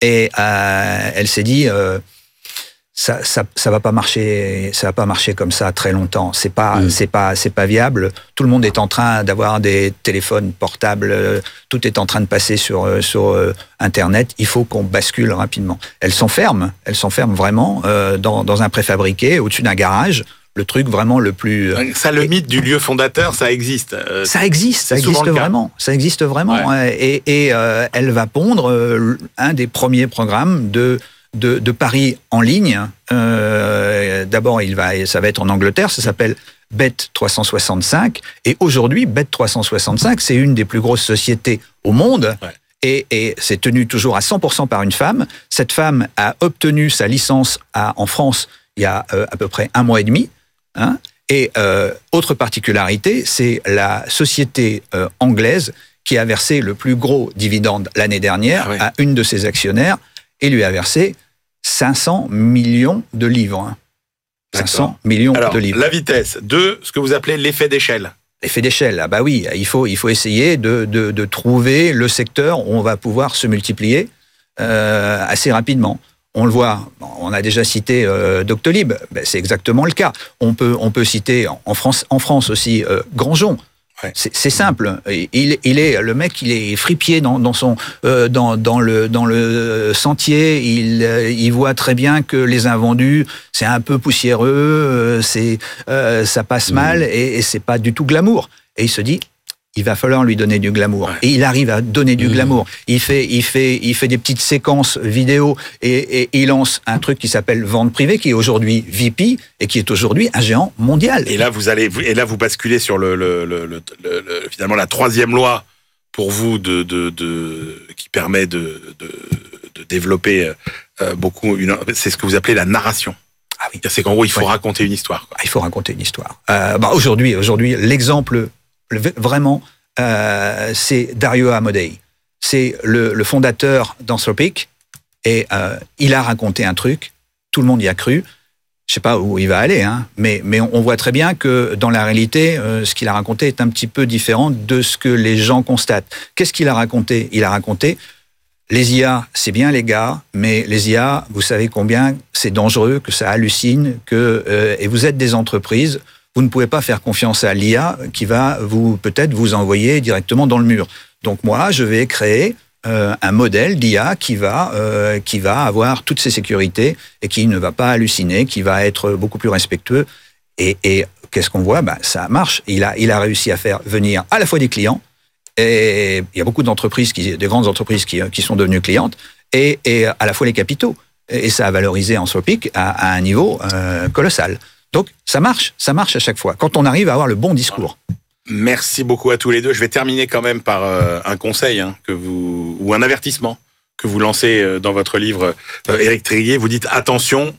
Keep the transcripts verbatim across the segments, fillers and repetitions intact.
Et euh, elle s'est dit, euh, ça, ça, ça va pas marcher, ça va pas marcher comme ça très longtemps. C'est pas, mmh. c'est pas, c'est pas viable. Tout le monde est en train d'avoir des téléphones portables. Tout est en train de passer sur sur Internet. Il faut qu'on bascule rapidement. Elle s'enferme, elle s'enferme vraiment euh, dans dans un préfabriqué au-dessus d'un garage. Le truc vraiment le plus... Ça, le et, mythe du lieu fondateur, ça existe. Euh, ça existe, ça existe vraiment. Ça existe vraiment. Ouais. Et, et euh, elle va pondre euh, un des premiers programmes de, de, de paris en ligne. Euh, d'abord, il va, ça va être en Angleterre, ça s'appelle Bet trois cent soixante-cinq. Et aujourd'hui, Bet trois cent soixante-cinq, c'est une des plus grosses sociétés au monde. Ouais. Et, et c'est tenu toujours à cent pour cent par une femme. Cette femme a obtenu sa licence à, en France il y a euh, à peu près un mois et demi. Hein et euh, autre particularité, c'est la société euh, anglaise qui a versé le plus gros dividende l'année dernière ah oui. à une de ses actionnaires et lui a versé cinq cents millions de livres. Hein. cinq cents millions Alors, de livres. La vitesse de ce que vous appelez l'effet d'échelle. L'effet d'échelle, ah bah oui, il faut, il faut essayer de, de, de trouver le secteur où on va pouvoir se multiplier euh, assez rapidement. On le voit, on a déjà cité euh, Doctolib, ben, c'est exactement le cas. On peut, on peut citer en France, en France aussi euh, Grandjean. Ouais. C'est, c'est simple. Il, il est le mec, il est fripier dans, dans son, euh, dans, dans le, dans le sentier. Il, euh, il voit très bien que les invendus, c'est un peu poussiéreux, euh, c'est, euh, ça passe mmh. mal et, et c'est pas du tout glamour. Et il se dit. Il va falloir lui donner du glamour. Ouais. Et il arrive à donner du mmh. glamour. Il fait, il fait, il fait des petites séquences vidéo et, et il lance un truc qui s'appelle Vente Privée, qui est aujourd'hui V P et qui est aujourd'hui un géant mondial. Et là, vous allez, et là, vous basculez sur le, le, le, le, le finalement la troisième loi pour vous de, de, de qui permet de, de, de développer euh, beaucoup. Une, c'est ce que vous appelez la narration. Ah oui. C'est qu'en gros, il faut ouais. raconter une histoire. Quoi. Il faut raconter une histoire. Euh, bah aujourd'hui, aujourd'hui, l'exemple. Vraiment, euh, c'est Dario Amodei. C'est le, le fondateur d'Anthropic et euh, il a raconté un truc, tout le monde y a cru. Je sais pas où il va aller, hein, mais, mais on voit très bien que dans la réalité, euh, ce qu'il a raconté est un petit peu différent de ce que les gens constatent. Qu'est-ce qu'il a raconté ? Il a raconté les I A, c'est bien les gars, mais les I A, vous savez combien c'est dangereux, que ça hallucine, que euh, et vous êtes des entreprises. Vous ne pouvez pas faire confiance à l'I A qui va vous peut-être vous envoyer directement dans le mur. Donc moi, je vais créer euh, un modèle d'I A qui va euh, qui va avoir toutes ces sécurités et qui ne va pas halluciner, qui va être beaucoup plus respectueux. Et, et qu'est-ce qu'on voit ? Ben, ça marche. Il a il a réussi à faire venir à la fois des clients et il y a beaucoup d'entreprises qui des grandes entreprises qui qui sont devenues clientes et et à la fois les capitaux. Et ça a valorisé Anthropic à, à un niveau euh, colossal. Donc, ça marche, ça marche à chaque fois, quand on arrive à avoir le bon discours. Merci beaucoup à tous les deux. Je vais terminer quand même par euh, un conseil hein, que vous ou un avertissement que vous lancez euh, dans votre livre, euh, Éric Tréguier. Vous dites, attention,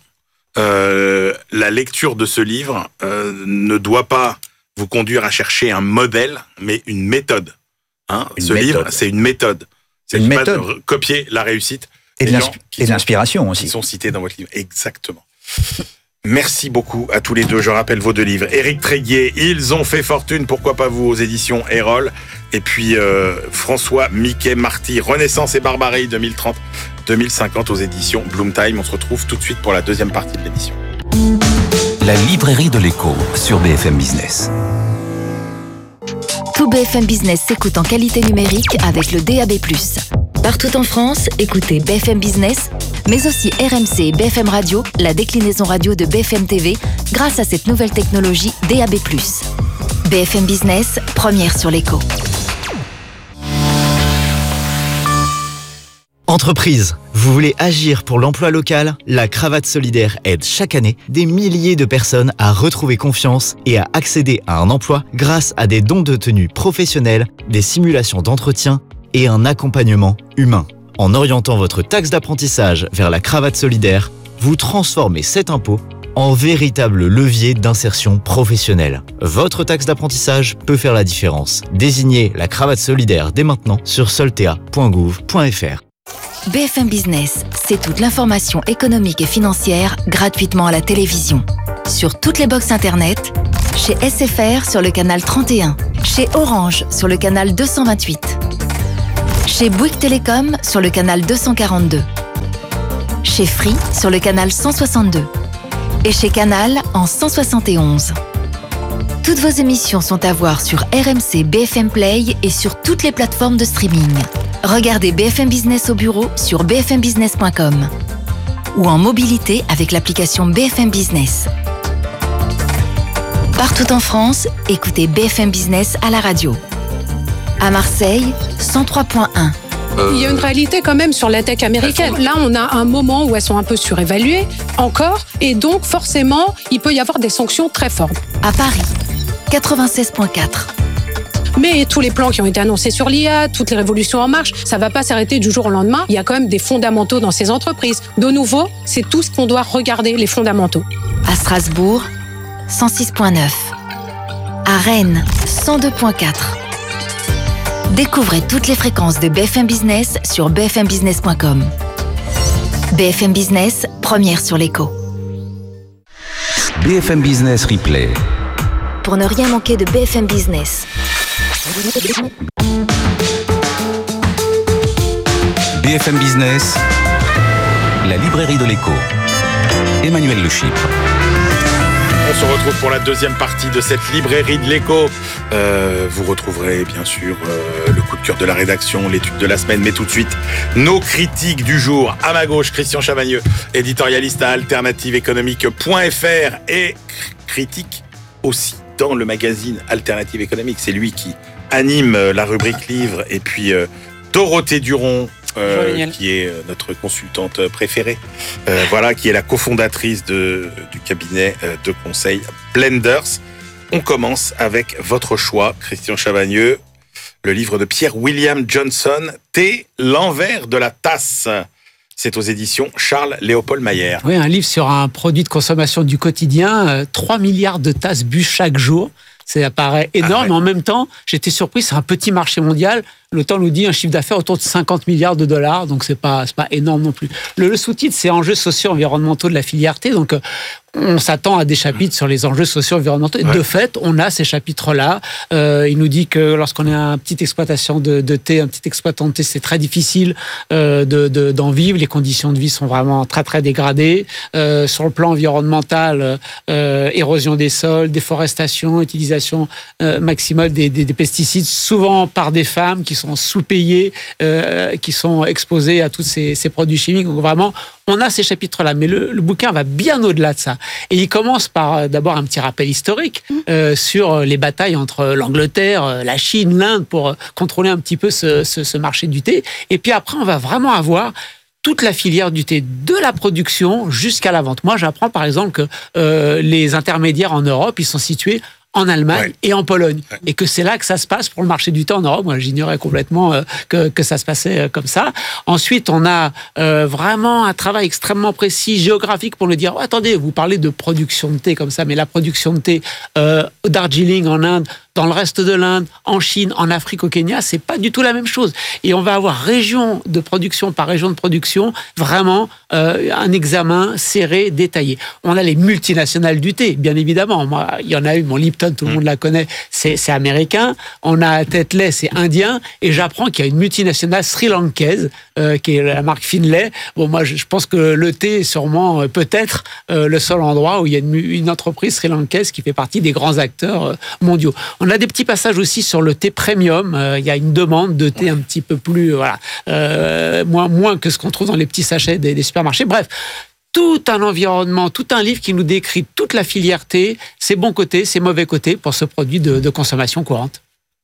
euh, la lecture de ce livre euh, ne doit pas vous conduire à chercher un modèle, mais une méthode. Hein une ce méthode. livre, c'est une méthode. C'est une méthode. Pas de copier la réussite. Et de, l'insp- et de l'inspiration aussi. Qui sont cités dans votre livre. Exactement. Merci beaucoup à tous les deux. Je rappelle vos deux livres. Éric Tréguier, Ils ont fait fortune, pourquoi pas vous, aux éditions Erol. Et puis euh, François Miquet Marty, Renaissance et barbarie deux mille trente deux mille cinquante aux éditions Bloomtime. On se retrouve tout de suite pour la deuxième partie de l'émission. La librairie de l'écho sur B F M Business. Tout B F M Business s'écoute en qualité numérique avec le D A B plus. Partout en France, écoutez B F M Business, mais aussi R M C et B F M Radio, la déclinaison radio de B F M T V, grâce à cette nouvelle technologie D A B plus. B F M Business, première sur l'écho. Entreprise, vous voulez agir pour l'emploi local ? La Cravate Solidaire aide chaque année des milliers de personnes à retrouver confiance et à accéder à un emploi grâce à des dons de tenue professionnels, des simulations d'entretien et un accompagnement humain. En orientant votre taxe d'apprentissage vers la Cravate Solidaire, vous transformez cet impôt en véritable levier d'insertion professionnelle. Votre taxe d'apprentissage peut faire la différence. Désignez la Cravate Solidaire dès maintenant sur soltea point gouv point f r. B F M Business, c'est toute l'information économique et financière gratuitement à la télévision. Sur toutes les box internet, chez S F R sur le canal trente et un, chez Orange sur le canal deux cent vingt-huit, chez Bouygues Télécom sur le canal deux cent quarante-deux chez Free sur le canal cent soixante-deux et chez Canal en cent soixante et onze. Toutes vos émissions sont à voir sur R M C B F M Play et sur toutes les plateformes de streaming. Regardez B F M Business au bureau sur b f m business point com ou en mobilité avec l'application B F M Business. Partout en France, écoutez B F M Business à la radio. À Marseille, cent trois point un. Il y a une réalité quand même sur la tech américaine. Là, on a un moment où elles sont un peu surévaluées, encore, et donc forcément, il peut y avoir des sanctions très fortes. À Paris, quatre-vingt-seize point quatre. Mais tous les plans qui ont été annoncés sur l'I A, toutes les révolutions en marche, ça ne va pas s'arrêter du jour au lendemain. Il y a quand même des fondamentaux dans ces entreprises. De nouveau, c'est tout ce qu'on doit regarder, les fondamentaux. À Strasbourg, cent six point neuf. À Rennes, cent deux point quatre. Découvrez toutes les fréquences de B F M Business sur b f m business point com. B F M Business, première sur l'écho. B F M Business Replay. Pour ne rien manquer de B F M Business. B F M Business, la librairie de l'écho. Emmanuel Le Chypre. On se retrouve pour la deuxième partie de cette librairie de l'écho. Euh, vous retrouverez bien sûr euh, le coup de cœur de la rédaction, l'étude de la semaine, mais tout de suite, nos critiques du jour. À ma gauche, Christian Chavagneux, éditorialiste à alternative économique point f r et critique aussi dans le magazine Alternative économique. C'est lui qui anime la rubrique livre. Et puis euh, Dorothée Duron, Euh, qui est notre consultante préférée, euh, voilà, qui est la cofondatrice de, du cabinet de conseil Blenders. On commence avec votre choix, Christian Chavagneux, le livre de Pierre William Johnson, Thé, l'envers de la tasse. C'est aux éditions Charles-Léopold Mayer. Oui, un livre sur un produit de consommation du quotidien, euh, trois milliards de tasses bues chaque jour. Ça paraît énorme, ah ouais. Mais en même temps, j'étais surpris, c'est un petit marché mondial. L'O T A N nous dit un chiffre d'affaires autour de cinquante milliards de dollars, donc c'est pas, c'est pas énorme non plus. Le, le sous-titre, c'est enjeux socio-environnementaux de la filière thé, donc on s'attend à des chapitres sur les enjeux socio-environnementaux. Et ouais. De fait, on a ces chapitres-là. Euh, il nous dit que lorsqu'on est une petite exploitation de, de thé, un petit exploitant de thé, c'est très difficile euh, de, de, d'en vivre. Les conditions de vie sont vraiment très, très dégradées. Euh, sur le plan environnemental, euh, érosion des sols, déforestation, utilisation euh, maximale des, des, des pesticides, souvent par des femmes qui sont sous-payées, euh, qui sont exposées à tous ces, ces produits chimiques. Donc vraiment, on a ces chapitres-là, mais le, le bouquin va bien au-delà de ça. Et il commence par euh, d'abord un petit rappel historique euh, sur les batailles entre l'Angleterre, euh, la Chine, l'Inde pour euh, contrôler un petit peu ce, ce, ce marché du thé. Et puis après, on va vraiment avoir toute la filière du thé, de la production jusqu'à la vente. Moi, j'apprends par exemple que euh, les intermédiaires en Europe, ils sont situés en Allemagne ouais. et en Pologne. Ouais. Et que c'est là que ça se passe pour le marché du thé en Europe. Moi, j'ignorais complètement euh, que, que ça se passait euh, comme ça. Ensuite, on a euh, vraiment un travail extrêmement précis, géographique, pour nous dire, oh, attendez, vous parlez de production de thé comme ça, mais la production de thé euh, au Darjeeling, en Inde, dans le reste de l'Inde, en Chine, en Afrique, au Kenya, c'est pas du tout la même chose. Et on va avoir région de production par région de production, vraiment euh, un examen serré, détaillé. On a les multinationales du thé, bien évidemment. Moi, il y en a une, mon Lipton, tout le monde la connaît, c'est, c'est américain. On a Tetley, c'est indien. Et j'apprends qu'il y a une multinationale sri-lankaise, euh, qui est la marque Finlay. Bon, moi, je, je pense que le thé est sûrement, euh, peut-être, euh, le seul endroit où il y a une, une entreprise sri-lankaise qui fait partie des grands acteurs euh, mondiaux. On a des petits passages aussi sur le thé premium. Euh, il y a une demande de thé un petit peu plus, euh, voilà, euh, moins, moins que ce qu'on trouve dans les petits sachets des, des supermarchés. Bref, tout un environnement, tout un livre qui nous décrit toute la filière thé, ses bons côtés, ses mauvais côtés pour ce produit de, de consommation courante.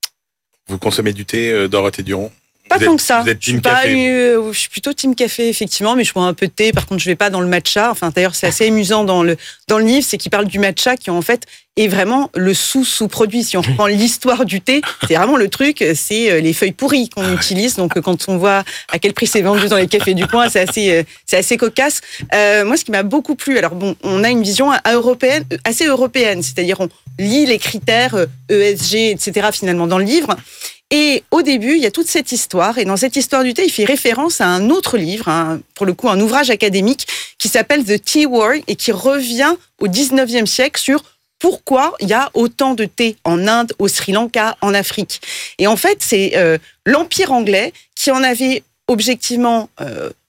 Vous consommez du thé, euh, Dorothée Duron ? Pas vous tant êtes, que ça. Vous êtes team je, suis pas, café. euh, je suis plutôt team café, effectivement, mais je bois un peu de thé. Par contre, je vais pas dans le matcha. Enfin, d'ailleurs, c'est assez amusant dans le, dans le livre, c'est qu'il parle du matcha qui, en fait, est vraiment le sous-sous-produit. Si on reprend l'histoire du thé, c'est vraiment le truc, c'est les feuilles pourries qu'on ah ouais. utilise. Donc, quand on voit à quel prix c'est vendu dans les cafés du coin, c'est assez, c'est assez cocasse. Euh, moi, ce qui m'a beaucoup plu, alors bon, on a une vision européenne, assez européenne, c'est-à-dire on lit les critères E S G, et cetera, finalement, dans le livre. Et au début, il y a toute cette histoire. Et dans cette histoire du thé, il fait référence à un autre livre, hein, pour le coup, un ouvrage académique qui s'appelle The Tea War et qui revient au dix-neuvième siècle sur pourquoi il y a autant de thé en Inde, au Sri Lanka, en Afrique. Et en fait, c'est euh, l'Empire anglais qui en avait objectivement euh,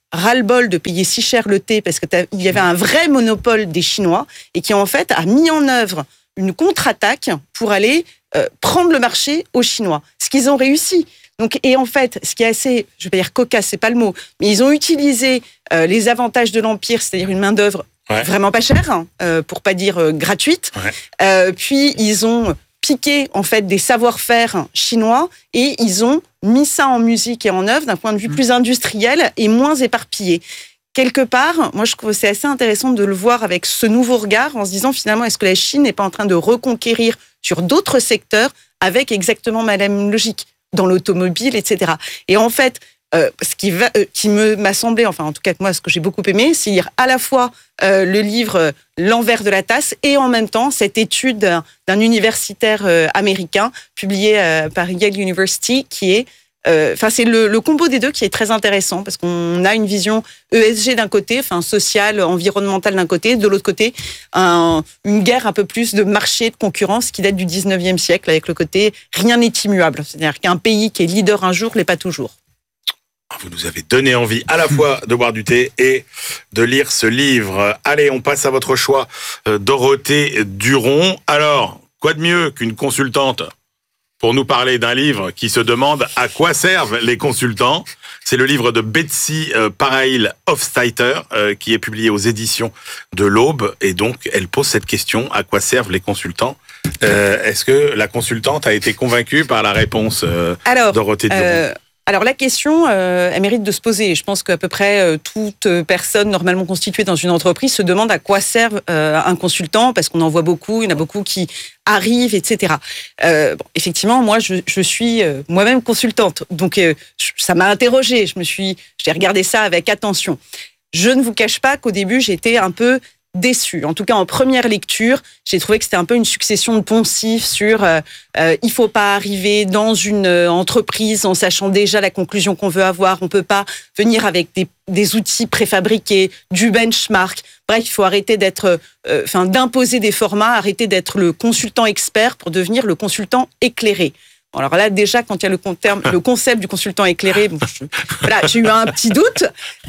ras-le-bol de payer si cher le thé parce qu'il y avait un vrai monopole des Chinois et qui en fait a mis en œuvre une contre-attaque pour aller euh, prendre le marché aux Chinois. Ce qu'ils ont réussi. Donc, et en fait, ce qui est assez, je vais pas dire cocasse, c'est pas le mot, mais ils ont utilisé euh, les avantages de l'Empire, c'est-à-dire une main-d'œuvre ouais. vraiment pas chère, hein, euh, pour pas dire euh, gratuite. Ouais. Euh, puis ils ont piqué en fait des savoir-faire chinois et ils ont mis ça en musique et en œuvre d'un point de vue mmh. plus industriel et moins éparpillé. Quelque part, moi je trouve que c'est assez intéressant de le voir avec ce nouveau regard en se disant finalement est-ce que la Chine n'est pas en train de reconquérir sur d'autres secteurs avec exactement la même logique dans l'automobile, et cetera. Et en fait, euh, ce qui, va, euh, qui me, m'a semblé, enfin en tout cas moi ce que j'ai beaucoup aimé, c'est lire à la fois euh, le livre euh, L'envers de la tasse et en même temps cette étude d'un, d'un universitaire euh, américain publié euh, par Yale University qui est Enfin, euh, c'est le, le combo des deux qui est très intéressant parce qu'on a une vision E S G d'un côté, enfin sociale, environnementale d'un côté, de l'autre côté, un, une guerre un peu plus de marché, de concurrence qui date du dix-neuvième siècle avec le côté rien n'est immuable. C'est-à-dire qu'un pays qui est leader un jour l'est pas toujours. Vous nous avez donné envie à la fois de boire du thé et de lire ce livre. Allez, on passe à votre choix, Dorothée Duron. Alors, quoi de mieux qu'une consultante pour nous parler d'un livre qui se demande à quoi servent les consultants. C'est le livre de Betsy euh, Parail-Hofsteiter euh, qui est publié aux éditions de l'Aube. Et donc, elle pose cette question, à quoi servent les consultants ? euh, Est-ce que la consultante a été convaincue par la réponse, euh, Alors, Dorothée Duron euh... Alors la question, euh, elle mérite de se poser. Je pense qu'à peu près euh, toute personne normalement constituée dans une entreprise se demande à quoi sert euh, un consultant, parce qu'on en voit beaucoup, il y en a beaucoup qui arrivent, et cetera. Euh, bon, effectivement, moi, je, je suis euh, moi-même consultante, donc euh, ça m'a interrogée. Je me suis, j'ai regardé ça avec attention. Je ne vous cache pas qu'au début, j'étais un peu déçue. En tout cas, en première lecture, j'ai trouvé que c'était un peu une succession de poncifs sur euh, euh, il faut pas arriver dans une euh, entreprise en sachant déjà la conclusion qu'on veut avoir. On peut pas venir avec des, des outils préfabriqués, du benchmark. Bref, il faut arrêter d'être, enfin, euh, d'imposer des formats, arrêter d'être le consultant expert pour devenir le consultant éclairé. Alors là, déjà, quand il y a le, terme, le concept du consultant éclairé, bon, je, voilà, j'ai eu un petit doute.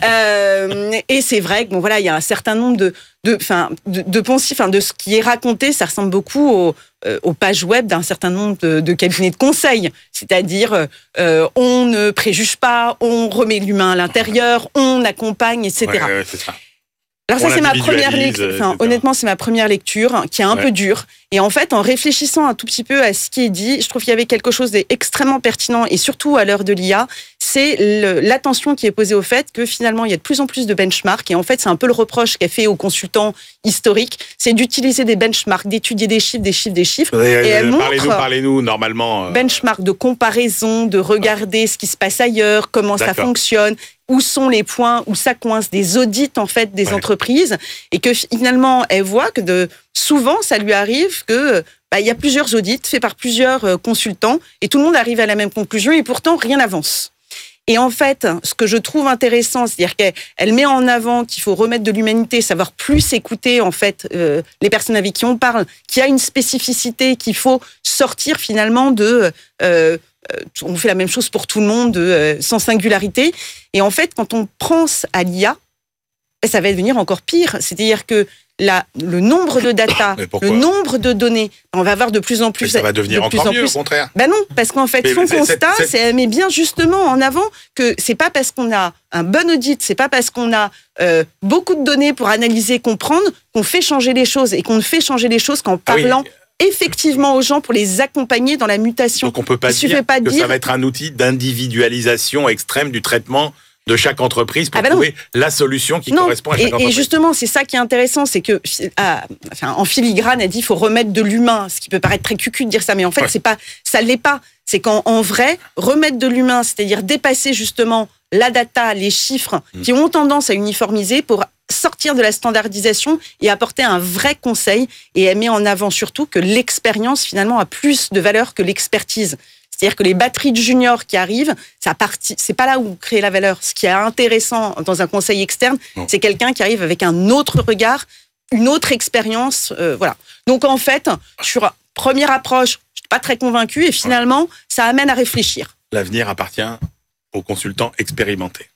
Euh, et c'est vrai que bon, voilà, il y a un certain nombre de, de, enfin, de, de poncifs, enfin, de ce qui est raconté, ça ressemble beaucoup aux, euh, aux pages web d'un certain nombre de, de cabinets de conseil. C'est-à-dire, euh, on ne préjuge pas, on remet l'humain à l'intérieur, on accompagne, et cetera. Ouais, ouais, c'est ça. Alors ça, c'est ma première lecture. Enfin, honnêtement, c'est ma première lecture qui est un ouais. peu dure. Et en fait, en réfléchissant un tout petit peu à ce qui est dit, je trouve qu'il y avait quelque chose d'extrêmement pertinent, et surtout à l'heure de l'I A, c'est le, l'attention qui est posée au fait que finalement, il y a de plus en plus de benchmarks. Et en fait, c'est un peu le reproche qu'a fait aux consultants historiques, c'est d'utiliser des benchmarks, d'étudier des chiffres, des chiffres, des chiffres. Oui, et elle parlez-nous, montre parlez-nous, normalement. Euh... benchmark de comparaison, de regarder ce qui se passe ailleurs, comment D'accord. ça fonctionne, où sont les points où ça coince, des audits en fait des ouais. entreprises, et que finalement elle voit que de souvent ça lui arrive que bah, il y a plusieurs audits faits par plusieurs euh, consultants et tout le monde arrive à la même conclusion et pourtant rien n'avance. Et en fait, ce que je trouve intéressant, c'est-à-dire qu'elle elle met en avant qu'il faut remettre de l'humanité, savoir plus écouter en fait euh, les personnes avec qui on parle, qu'il y a une spécificité, qu'il faut sortir finalement de euh, on fait la même chose pour tout le monde, euh, sans singularité. Et en fait, quand on pense à l'I A, ça va devenir encore pire. C'est-à-dire que la, le nombre de data, le nombre de données, on va avoir de plus en plus... Mais ça va devenir de encore plus mieux, plus. au contraire. Ben non, parce qu'en fait, mais son c'est, constat, c'est, c'est... elle met bien justement en avant que c'est pas parce qu'on a un bon audit, c'est pas parce qu'on a euh, beaucoup de données pour analyser, comprendre, qu'on fait changer les choses, et qu'on ne fait changer les choses qu'en parlant... Ah oui. effectivement aux gens pour les accompagner dans la mutation. Donc on peut pas Il dire pas que dire... ça va être un outil d'individualisation extrême du traitement de chaque entreprise pour ah ben trouver la solution qui non. correspond à chaque et, entreprise. Et justement, c'est ça qui est intéressant, c'est que, ah, enfin, en filigrane, elle dit qu'il faut remettre de l'humain, ce qui peut paraître très cucu de dire ça, mais en fait, ouais. c'est pas, ça l'est pas. C'est qu'en en vrai, remettre de l'humain, c'est-à-dire dépasser justement la data, les chiffres, mmh. qui ont tendance à uniformiser pour sortir de la standardisation et apporter un vrai conseil. Et elle met en avant surtout que l'expérience, finalement, a plus de valeur que l'expertise. C'est-à-dire que les batteries de juniors qui arrivent, ça partit, c'est pas là où créer la valeur. Ce qui est intéressant dans un conseil externe, non. c'est quelqu'un qui arrive avec un autre regard, une autre expérience. Euh, voilà. Donc en fait, sur première approche, je suis pas très convaincue et finalement, ça amène à réfléchir. L'avenir appartient aux consultants expérimentés.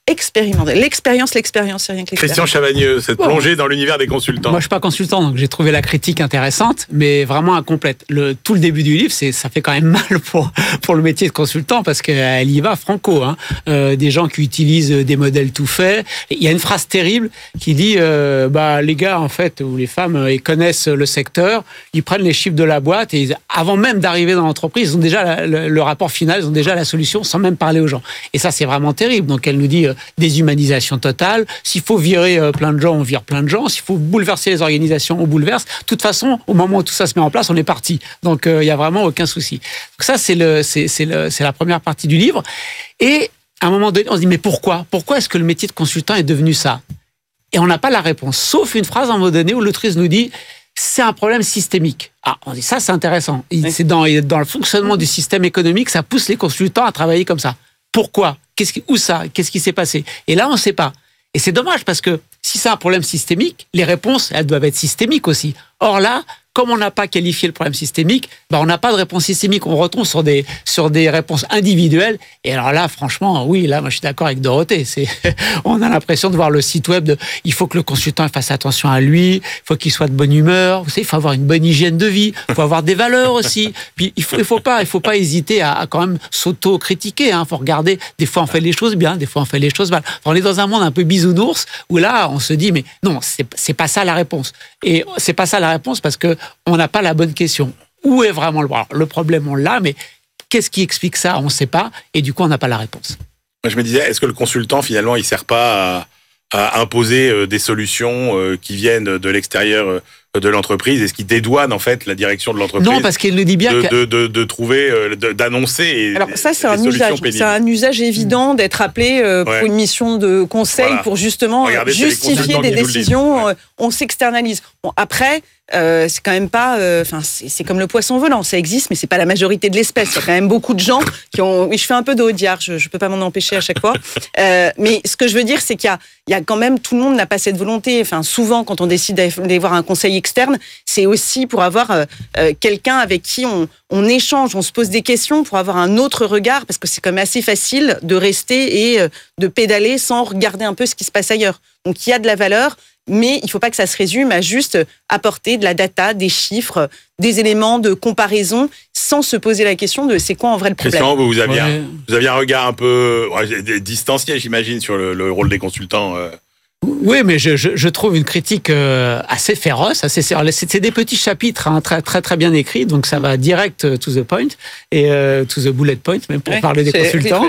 expérimenter. L'expérience, l'expérience, c'est rien que l'expérience. Christian Chavagneux, cette Bon. plongée dans l'univers des consultants. Moi, je suis pas consultant, donc j'ai trouvé la critique intéressante, mais vraiment incomplète. Le, tout le début du livre, c'est, ça fait quand même mal pour, pour le métier de consultant, parce qu'elle y va franco. Hein. Euh, des gens qui utilisent des modèles tout faits. Il y a une phrase terrible qui dit euh, bah, les gars, en fait, ou les femmes, ils connaissent le secteur, ils prennent les chiffres de la boîte, et ils, avant même d'arriver dans l'entreprise, ils ont déjà la, le, le rapport final, ils ont déjà la solution, sans même parler aux gens. Et ça, c'est vraiment terrible. Donc, elle nous dit euh, déshumanisation totale. S'il faut virer euh, plein de gens, on vire plein de gens. S'il faut bouleverser les organisations, on bouleverse. De toute façon, au moment où tout ça se met en place, on est parti. Donc, il euh, n'y a vraiment aucun souci. Donc ça, c'est, le, c'est, c'est, le, c'est la première partie du livre. Et à un moment donné, on se dit, mais pourquoi Pourquoi est-ce que le métier de consultant est devenu ça ? Et on n'a pas la réponse. Sauf une phrase à un moment donné où l'autrice nous dit, c'est un problème systémique. Ah, on dit, ça, c'est intéressant. Oui. C'est dans, dans le fonctionnement du système économique, ça pousse les consultants à travailler comme ça. Pourquoi ? Qu'est-ce qui, où ça ? Qu'est-ce qui s'est passé ? Et là, on ne sait pas. Et c'est dommage parce que si c'est un problème systémique, les réponses, elles doivent être systémiques aussi. Or là, comme on n'a pas qualifié le problème systémique, bah on n'a pas de réponse systémique. On retombe sur des, sur des réponses individuelles. Et alors là, franchement, oui, là, moi, je suis d'accord avec Dorothée. C'est, on a l'impression de voir le site web de, il faut que le consultant fasse attention à lui, il faut qu'il soit de bonne humeur. Vous savez, il faut avoir une bonne hygiène de vie, il faut avoir des valeurs aussi. Puis, il faut, il faut pas, il faut pas hésiter à, à quand même s'auto-critiquer, hein. Faut regarder, des fois, on fait les choses bien, des fois, on fait les choses mal. Enfin, on est dans un monde un peu bisounours où là, on se dit, mais non, c'est, c'est pas ça la réponse. Et c'est pas ça la réponse parce que on n'a pas la bonne question. Où est vraiment le, alors, le problème? On l'a, mais qu'est-ce qui explique ça? On ne sait pas, et du coup, on n'a pas la réponse. Je me disais, est-ce que le consultant, finalement, il ne sert pas à, à imposer des solutions qui viennent de l'extérieur de l'entreprise? Est-ce qu'il dédouane, en fait, la direction de l'entreprise? Non, parce qu'il le dit bien de, que... de, de, de trouver, de, d'annoncer et, Alors ça, c'est un usage. pénibles. C'est un usage évident d'être appelé euh, pour Ouais. une mission de conseil, Voilà. pour justement Regardez, c'est les justifier consultants des qui nous le disent. décisions. Ouais. euh, on s'externalise. Bon, après, euh, c'est quand même pas... Enfin, c'est, c'est comme le poisson volant. Ça existe, mais c'est pas la majorité de l'espèce. Il y a quand même beaucoup de gens qui ont... Oui, je fais un peu de Audiard. Je, je peux pas m'en empêcher à chaque fois. Euh, mais ce que je veux dire, c'est qu'il y a, il y a quand même... Tout le monde n'a pas cette volonté. Enfin, souvent, quand on décide d'aller voir un conseil externe, c'est aussi pour avoir euh, euh, quelqu'un avec qui on, on échange, on se pose des questions, pour avoir un autre regard, parce que c'est quand même assez facile de rester et euh, de pédaler sans regarder un peu ce qui se passe ailleurs. Donc il y a de la valeur, mais il ne faut pas que ça se résume à juste apporter de la data, des chiffres, des éléments de comparaison, sans se poser la question de c'est quoi en vrai le problème. Christian, vous, vous, aviez Ouais. un, vous aviez un regard un peu ouais, distancié, j'imagine, sur le, le rôle des consultants. Euh. Oui, mais je, je, je trouve une critique euh, assez féroce. Assez, c'est, c'est des petits chapitres hein, très, très, très bien écrits, donc ça va direct to the point, et euh, to the bullet point, même pour Ouais, parler des c'est- consultants.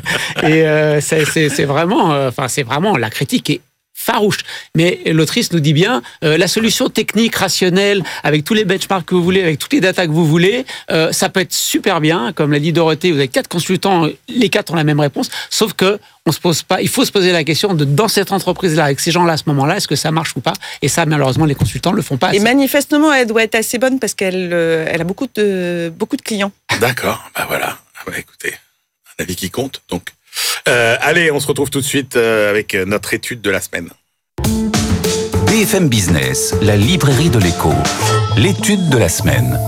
Et euh, c'est, c'est, c'est, vraiment, euh, enfin, c'est vraiment, la critique est farouche. Mais l'autrice nous dit bien, euh, la solution technique, rationnelle, avec tous les benchmarks que vous voulez, avec toutes les datas que vous voulez, euh, ça peut être super bien. Comme l'a dit Dorothée, vous avez quatre consultants, les quatre ont la même réponse, sauf que on se pose pas, il faut se poser la question de, dans cette entreprise-là, avec ces gens-là, à ce moment-là, est-ce que ça marche ou pas? Et ça, malheureusement, les consultants ne le font pas Et assez. manifestement, elle doit être assez bonne parce qu'elle euh, elle a beaucoup de, beaucoup de clients. D'accord, bah voilà. Ah bah écoutez, un avis qui compte, donc. Euh, allez, on se retrouve tout de suite euh, avec notre étude de la semaine. B F M Business, la librairie de l'écho. L'étude de la semaine.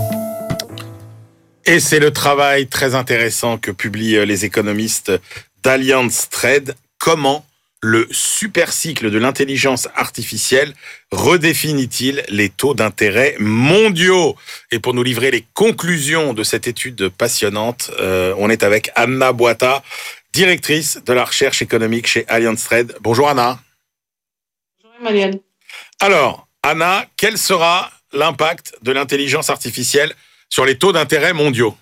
Et c'est le travail très intéressant que publient les économistes d'Allianz Trade. Comment le super cycle de l'intelligence artificielle redéfinit-il les taux d'intérêt mondiaux? Et pour nous livrer les conclusions de cette étude passionnante, euh, on est avec Anna Boita, directrice de la recherche économique chez Allianz Trade. Bonjour Anna. Bonjour Emmanuel. Alors, Anna, quel sera l'impact de l'intelligence artificielle sur les taux d'intérêt mondiaux?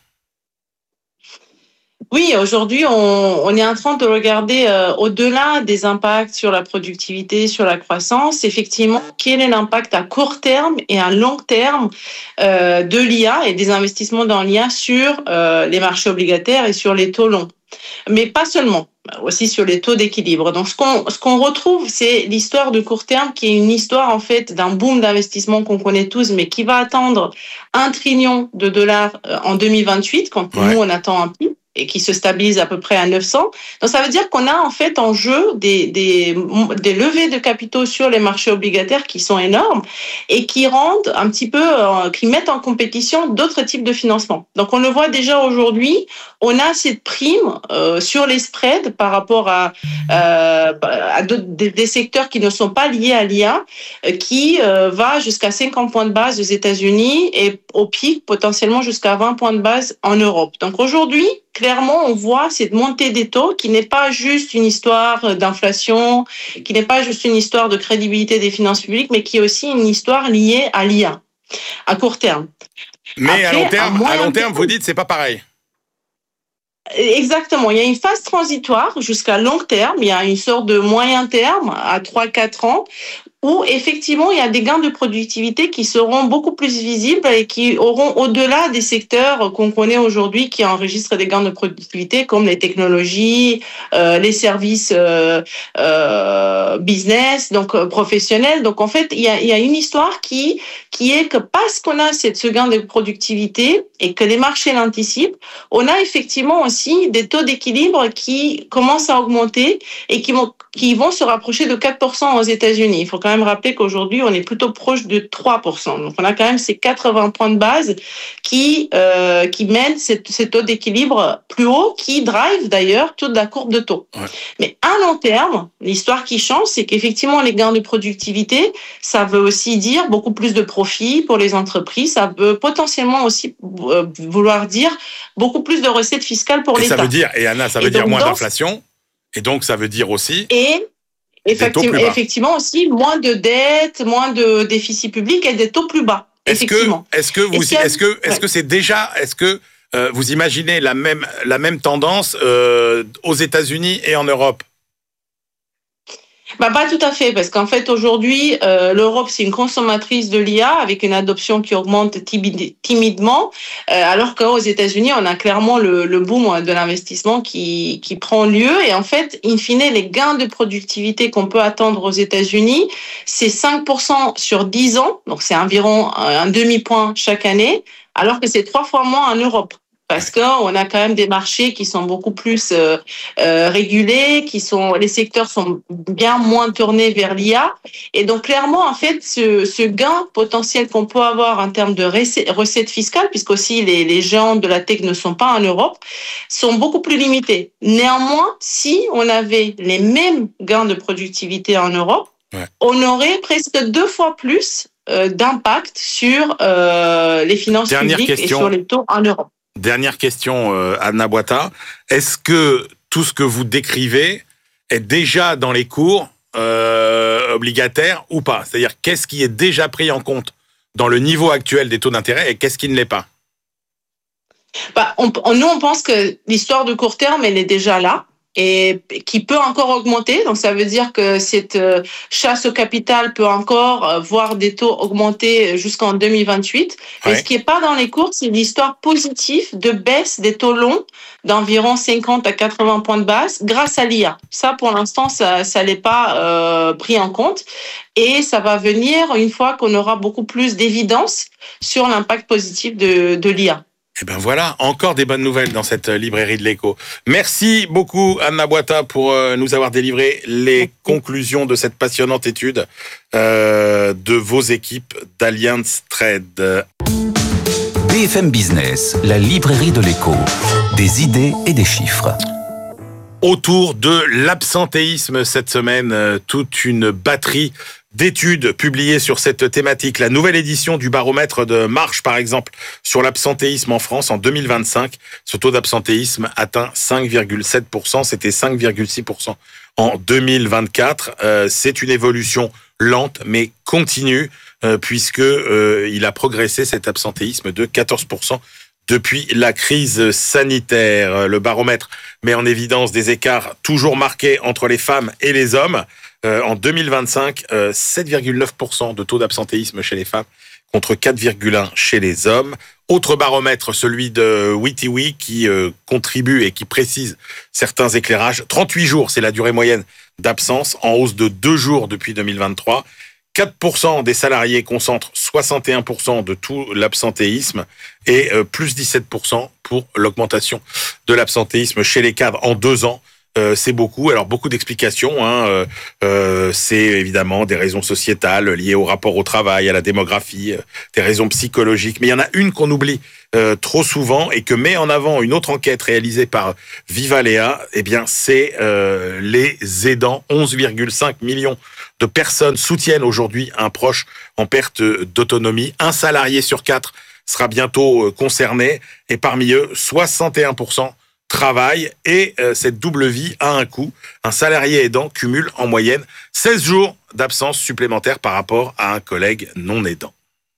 Oui, aujourd'hui, on, on est en train de regarder euh, au-delà des impacts sur la productivité, sur la croissance, effectivement, quel est l'impact à court terme et à long terme euh, de l'I A et des investissements dans l'I A sur euh, les marchés obligataires et sur les taux longs. Mais pas seulement, aussi sur les taux d'équilibre. Donc, ce qu'on, ce qu'on retrouve, c'est l'histoire de court terme qui est une histoire, en fait, d'un boom d'investissement qu'on connaît tous, mais qui va atteindre un trillion de dollars en deux mille vingt-huit, quand Ouais. nous, on attend un pic. et qui se stabilise à peu près à neuf cents. Donc ça veut dire qu'on a en fait en jeu des, des, des levées de capitaux sur les marchés obligataires qui sont énormes et qui rendent un petit peu, euh, qui mettent en compétition d'autres types de financement. Donc on le voit déjà aujourd'hui, on a cette prime euh, sur les spreads par rapport à, euh, à des, des secteurs qui ne sont pas liés à l'I A, euh, qui euh, va jusqu'à cinquante points de base aux États-Unis et au pic potentiellement jusqu'à vingt points de base en Europe. Donc aujourd'hui, clairement, on voit cette montée des taux qui n'est pas juste une histoire d'inflation, qui n'est pas juste une histoire de crédibilité des finances publiques, mais qui est aussi une histoire liée à l'I A, à court terme. Mais Après, à long terme, à, à long terme, terme, vous dites c'est pas pareil. Exactement. Il y a une phase transitoire jusqu'à long terme. Il y a une sorte de moyen terme à trois à quatre ans où effectivement il y a des gains de productivité qui seront beaucoup plus visibles et qui auront au-delà des secteurs qu'on connaît aujourd'hui qui enregistrent des gains de productivité comme les technologies, euh, les services euh, euh, business, donc euh, professionnels. Donc en fait il y a, il y a une histoire qui qui est que parce qu'on a cette, ce gain de productivité et que les marchés l'anticipent, on a effectivement aussi des taux d'équilibre qui commencent à augmenter et qui vont qui vont se rapprocher de quatre pour cent aux États-Unis. Il faut quand même rappeler qu'aujourd'hui, on est plutôt proche de trois pour cent. Donc, on a quand même ces quatre-vingts points de base qui euh, qui mènent ces, ces taux d'équilibre plus hauts, qui drive d'ailleurs toute la courbe de taux. Ouais. Mais à long terme, l'histoire qui change, c'est qu'effectivement, les gains de productivité, ça veut aussi dire beaucoup plus de profit pour les entreprises. Ça peut potentiellement aussi euh, vouloir dire beaucoup plus de recettes fiscales pour et l'État. Ça veut dire, et Anna, ça veut et dire donc, moins d'inflation. Et donc, ça veut dire aussi... Et effectivement, effectivement aussi, moins de dettes, moins de déficit public et des taux plus bas. Est-ce que, est-ce que vous, est-ce que, est-ce ouais. que c'est déjà, est-ce que euh, vous imaginez la même, la même tendance euh, aux États-Unis et en Europe? Bah, pas tout à fait, parce qu'en fait, aujourd'hui, euh, l'Europe, c'est une consommatrice de l'I A avec une adoption qui augmente timide, timidement, euh, alors qu'aux États-Unis, on a clairement le, le boom de l'investissement qui, qui prend lieu. Et en fait, in fine, les gains de productivité qu'on peut attendre aux États-Unis, c'est cinq pour cent sur dix ans, donc c'est environ un demi-point chaque année, alors que c'est trois fois moins en Europe. Parce qu'on a quand même des marchés qui sont beaucoup plus euh, euh, régulés, qui sont, les secteurs sont bien moins tournés vers l'I A. Et donc, clairement, en fait, ce, ce gain potentiel qu'on peut avoir en termes de recettes fiscales, puisqu'aussi les, les géants de la tech ne sont pas en Europe, sont beaucoup plus limités. Néanmoins, si on avait les mêmes gains de productivité en Europe, ouais. on aurait presque deux fois plus euh, d'impact sur euh, les finances Dernière publiques question. et sur les taux en Europe. Dernière question, euh, Anna Boita. Est-ce que tout ce que vous décrivez est déjà dans les cours euh, obligataires ou pas? C'est-à-dire, qu'est-ce qui est déjà pris en compte dans le niveau actuel des taux d'intérêt et qu'est-ce qui ne l'est pas? bah, on, on, Nous, on pense que l'histoire de court terme, elle est déjà là. Et qui peut encore augmenter. Donc, ça veut dire que cette chasse au capital peut encore voir des taux augmenter jusqu'en deux mille vingt-huit. Ouais. Et ce qui n'est pas dans les cours, c'est l'histoire positive de baisse des taux longs d'environ cinquante à quatre-vingts points de base grâce à l'I A. Ça, pour l'instant, ça ça n'est pas euh, pris en compte. Et ça va venir une fois qu'on aura beaucoup plus d'évidence sur l'impact positif de, de l'I A. Eh ben voilà, encore des bonnes nouvelles dans cette librairie de l'écho. Merci beaucoup Anna Boita pour euh, nous avoir délivré les conclusions de cette passionnante étude euh, de vos équipes d'Allianz Trade. B F M Business, la librairie de l'écho, des idées et des chiffres. Autour de l'absentéisme cette semaine, euh, toute une batterie d'études publiées sur cette thématique. La nouvelle édition du baromètre de Marche, par exemple, sur l'absentéisme en France en deux mille vingt-cinq. Ce taux d'absentéisme atteint cinq virgule sept pour cent. C'était cinq virgule six pour cent en deux mille vingt-quatre. Euh, c'est une évolution lente, mais continue, euh, puisque euh, il a progressé cet absentéisme de quatorze pour cent depuis la crise sanitaire. Le baromètre met en évidence des écarts toujours marqués entre les femmes et les hommes. Euh, en deux mille vingt-cinq, euh, sept virgule neuf pour cent de taux d'absentéisme chez les femmes contre quatre virgule un pour cent chez les hommes. Autre baromètre, celui de WikiWiki, qui euh, contribue et qui précise certains éclairages. trente-huit jours, c'est la durée moyenne d'absence, en hausse de deux jours depuis deux mille vingt-trois. quatre pour cent des salariés concentrent soixante et un pour cent de tout l'absentéisme et euh, plus dix-sept pour cent pour l'augmentation de l'absentéisme chez les cadres en deux ans. Euh, c'est beaucoup. Alors beaucoup d'explications. Hein. Euh, euh, c'est évidemment des raisons sociétales liées au rapport au travail, à la démographie, euh, des raisons psychologiques. Mais il y en a une qu'on oublie euh, trop souvent et que met en avant une autre enquête réalisée par Vivalea. Eh bien, c'est euh, les aidants. onze virgule cinq millions de personnes soutiennent aujourd'hui un proche en perte d'autonomie. Un salarié sur quatre sera bientôt concerné et parmi eux, soixante et un pour cent travail et euh, cette double vie a un coût. Un salarié aidant cumule en moyenne seize jours d'absence supplémentaire par rapport à un collègue non aidant.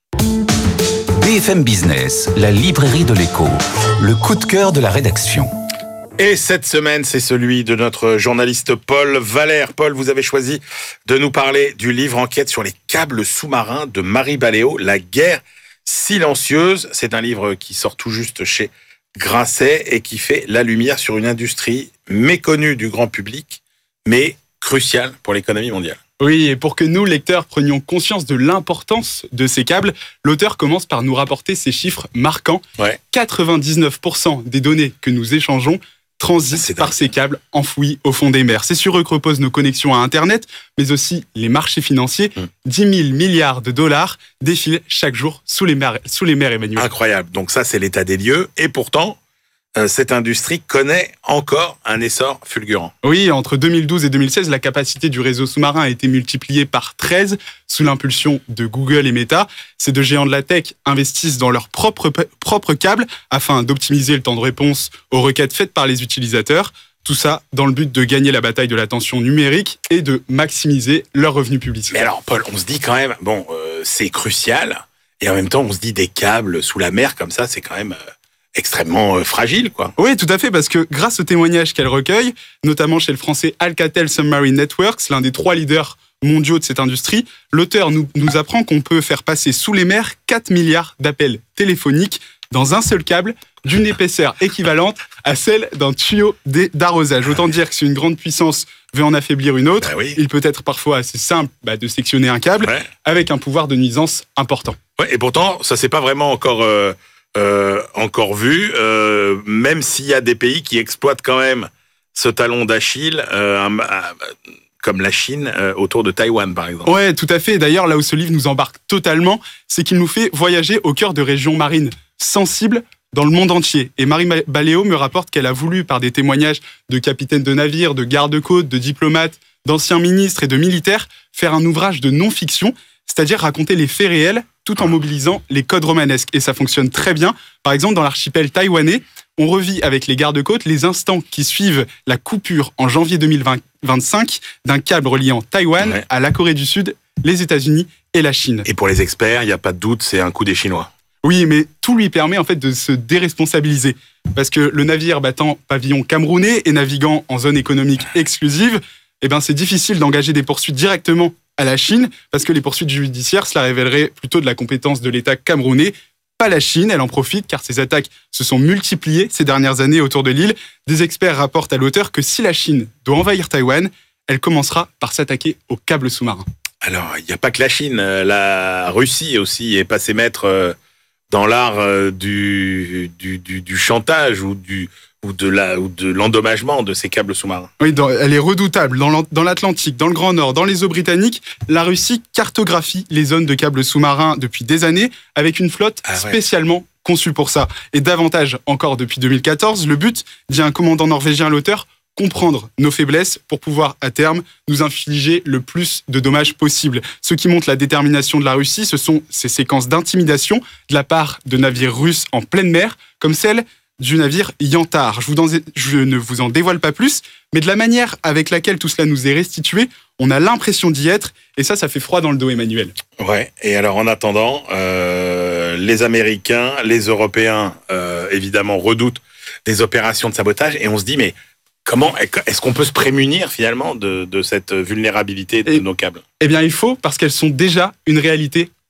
B F M Business, la librairie de l'écho, le coup de cœur de la rédaction. Et cette semaine, c'est celui de notre journaliste Paul Valère. Paul, vous avez choisi de nous parler du livre Enquête sur les câbles sous-marins de Marie Baléo, La guerre silencieuse. C'est un livre qui sort tout juste chez Grasset et qui fait la lumière sur une industrie méconnue du grand public, mais cruciale pour l'économie mondiale. Oui, et pour que nous, lecteurs, prenions conscience de l'importance de ces câbles, l'auteur commence par nous rapporter ces chiffres marquants. Ouais. quatre-vingt-dix-neuf pour cent des données que nous échangeons transitent par ces câbles enfouis au fond des mers. C'est sur eux que reposent nos connexions à Internet, mais aussi les marchés financiers. Mmh. dix mille milliards de dollars défilent chaque jour sous les mers, sous les mers, Emmanuel. Incroyable. Donc ça, c'est l'état des lieux. Et pourtant, euh, cette industrie connaît encore un essor fulgurant. Oui, entre deux mille douze et deux mille seize, la capacité du réseau sous-marin a été multipliée par treize sous l'impulsion de Google et Meta. Ces deux géants de la tech investissent dans leurs propres, propres câbles afin d'optimiser le temps de réponse aux requêtes faites par les utilisateurs. Tout ça dans le but de gagner la bataille de l'attention numérique et de maximiser leurs revenus publicitaires. Mais alors, Paul, on se dit quand même, bon, euh, c'est crucial. Et en même temps, on se dit des câbles sous la mer comme ça, c'est quand même euh, extrêmement euh, fragile, quoi. Oui, tout à fait, parce que grâce aux témoignages qu'elle recueille, notamment chez le français Alcatel Submarine Networks, l'un des trois leaders mondiaux de cette industrie, l'auteur nous, nous apprend qu'on peut faire passer sous les mers quatre milliards d'appels téléphoniques dans un seul câble d'une épaisseur équivalente à celle d'un tuyau d'arrosage. Autant dire que si une grande puissance veut en affaiblir une autre, bah oui. il peut être parfois assez simple bah, de sectionner un câble ouais. avec un pouvoir de nuisance important. Ouais, et pourtant, ça s'est pas vraiment encore euh, euh, encore vu, euh, même s'il y a des pays qui exploitent quand même ce talon d'Achille, euh, un, un, comme la Chine, euh, autour de Taïwan, par exemple. Ouais, tout à fait. D'ailleurs, là où ce livre nous embarque totalement, c'est qu'il nous fait voyager au cœur de régions marines sensibles dans le monde entier. Et Marie Baléo me rapporte qu'elle a voulu, par des témoignages de capitaines de navires, de gardes-côtes, de diplomates, d'anciens ministres et de militaires, faire un ouvrage de non-fiction, c'est-à-dire raconter les faits réels tout en mobilisant les codes romanesques. Et ça fonctionne très bien. Par exemple, dans l'archipel taïwanais, on revit avec les gardes-côtes les instants qui suivent la coupure en janvier deux mille vingt-cinq d'un câble reliant Taïwan ouais. à la Corée du Sud, les États-Unis et la Chine. Et pour les experts, il n'y a pas de doute, c'est un coup des Chinois. Oui, mais tout lui permet en fait de se déresponsabiliser. Parce que le navire battant pavillon camerounais et naviguant en zone économique exclusive, eh ben c'est difficile d'engager des poursuites directement à la Chine, parce que les poursuites judiciaires, cela révélerait plutôt de la compétence de l'État camerounais. Pas la Chine, elle en profite car ces attaques se sont multipliées ces dernières années autour de l'île. Des experts rapportent à l'auteur que si la Chine doit envahir Taïwan, elle commencera par s'attaquer aux câbles sous-marins. Alors, il n'y a pas que la Chine, la Russie aussi est passée maître dans l'art du, du, du, du chantage ou du... ou de la ou de l'endommagement de ces câbles sous-marins. Oui, dans, elle est redoutable. Dans, dans l'Atlantique, dans le Grand Nord, dans les eaux britanniques, la Russie cartographie les zones de câbles sous-marins depuis des années avec une flotte ah ouais. spécialement conçue pour ça. Et davantage encore depuis deux mille quatorze, le but, dit un commandant norvégien à l'auteur, comprendre nos faiblesses pour pouvoir, à terme, nous infliger le plus de dommages possible. Ce qui montre la détermination de la Russie, ce sont ces séquences d'intimidation de la part de navires russes en pleine mer, comme celle du navire Yantar. Je, vous en, je ne vous en dévoile pas plus, mais de la manière avec laquelle tout cela nous est restitué, on a l'impression d'y être, et ça, ça fait froid dans le dos, Emmanuel. Ouais, et alors en attendant, euh, les Américains, les Européens, euh, évidemment, redoutent des opérations de sabotage, et on se dit, mais comment est-ce qu'on peut se prémunir finalement de, de cette vulnérabilité de et, nos câbles ? Eh bien, il faut, parce qu'elles sont déjà une réalité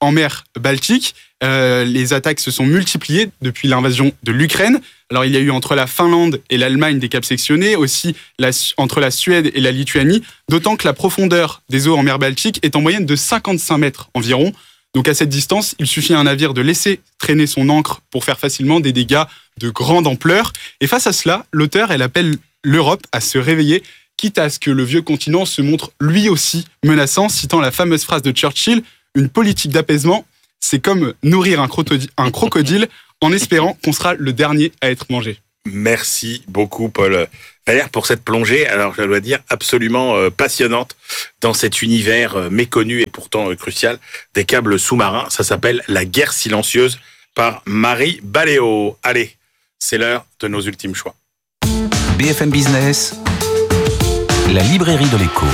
en mer Baltique. Euh, les attaques se sont multipliées depuis l'invasion de l'Ukraine. Alors, il y a eu entre la Finlande et l'Allemagne des caps sectionnés, aussi la, entre la Suède et la Lituanie, d'autant que la profondeur des eaux en mer Baltique est en moyenne de cinquante-cinq mètres environ. Donc, à cette distance, il suffit à un navire de laisser traîner son ancre pour faire facilement des dégâts de grande ampleur. Et face à cela, l'auteur, elle appelle l'Europe à se réveiller, quitte à ce que le vieux continent se montre lui aussi menaçant, citant la fameuse phrase de Churchill, « Une politique d'apaisement, c'est comme nourrir un crocodile, un crocodile en espérant qu'on sera le dernier à être mangé. » Merci beaucoup, Paul Valère, pour cette plongée, alors je dois dire, absolument euh, passionnante dans cet univers euh, méconnu et pourtant euh, crucial des câbles sous-marins. Ça s'appelle « La guerre silencieuse » par Marie Baléo. Allez, c'est l'heure de nos ultimes choix. B F M Business, la librairie de l'écho.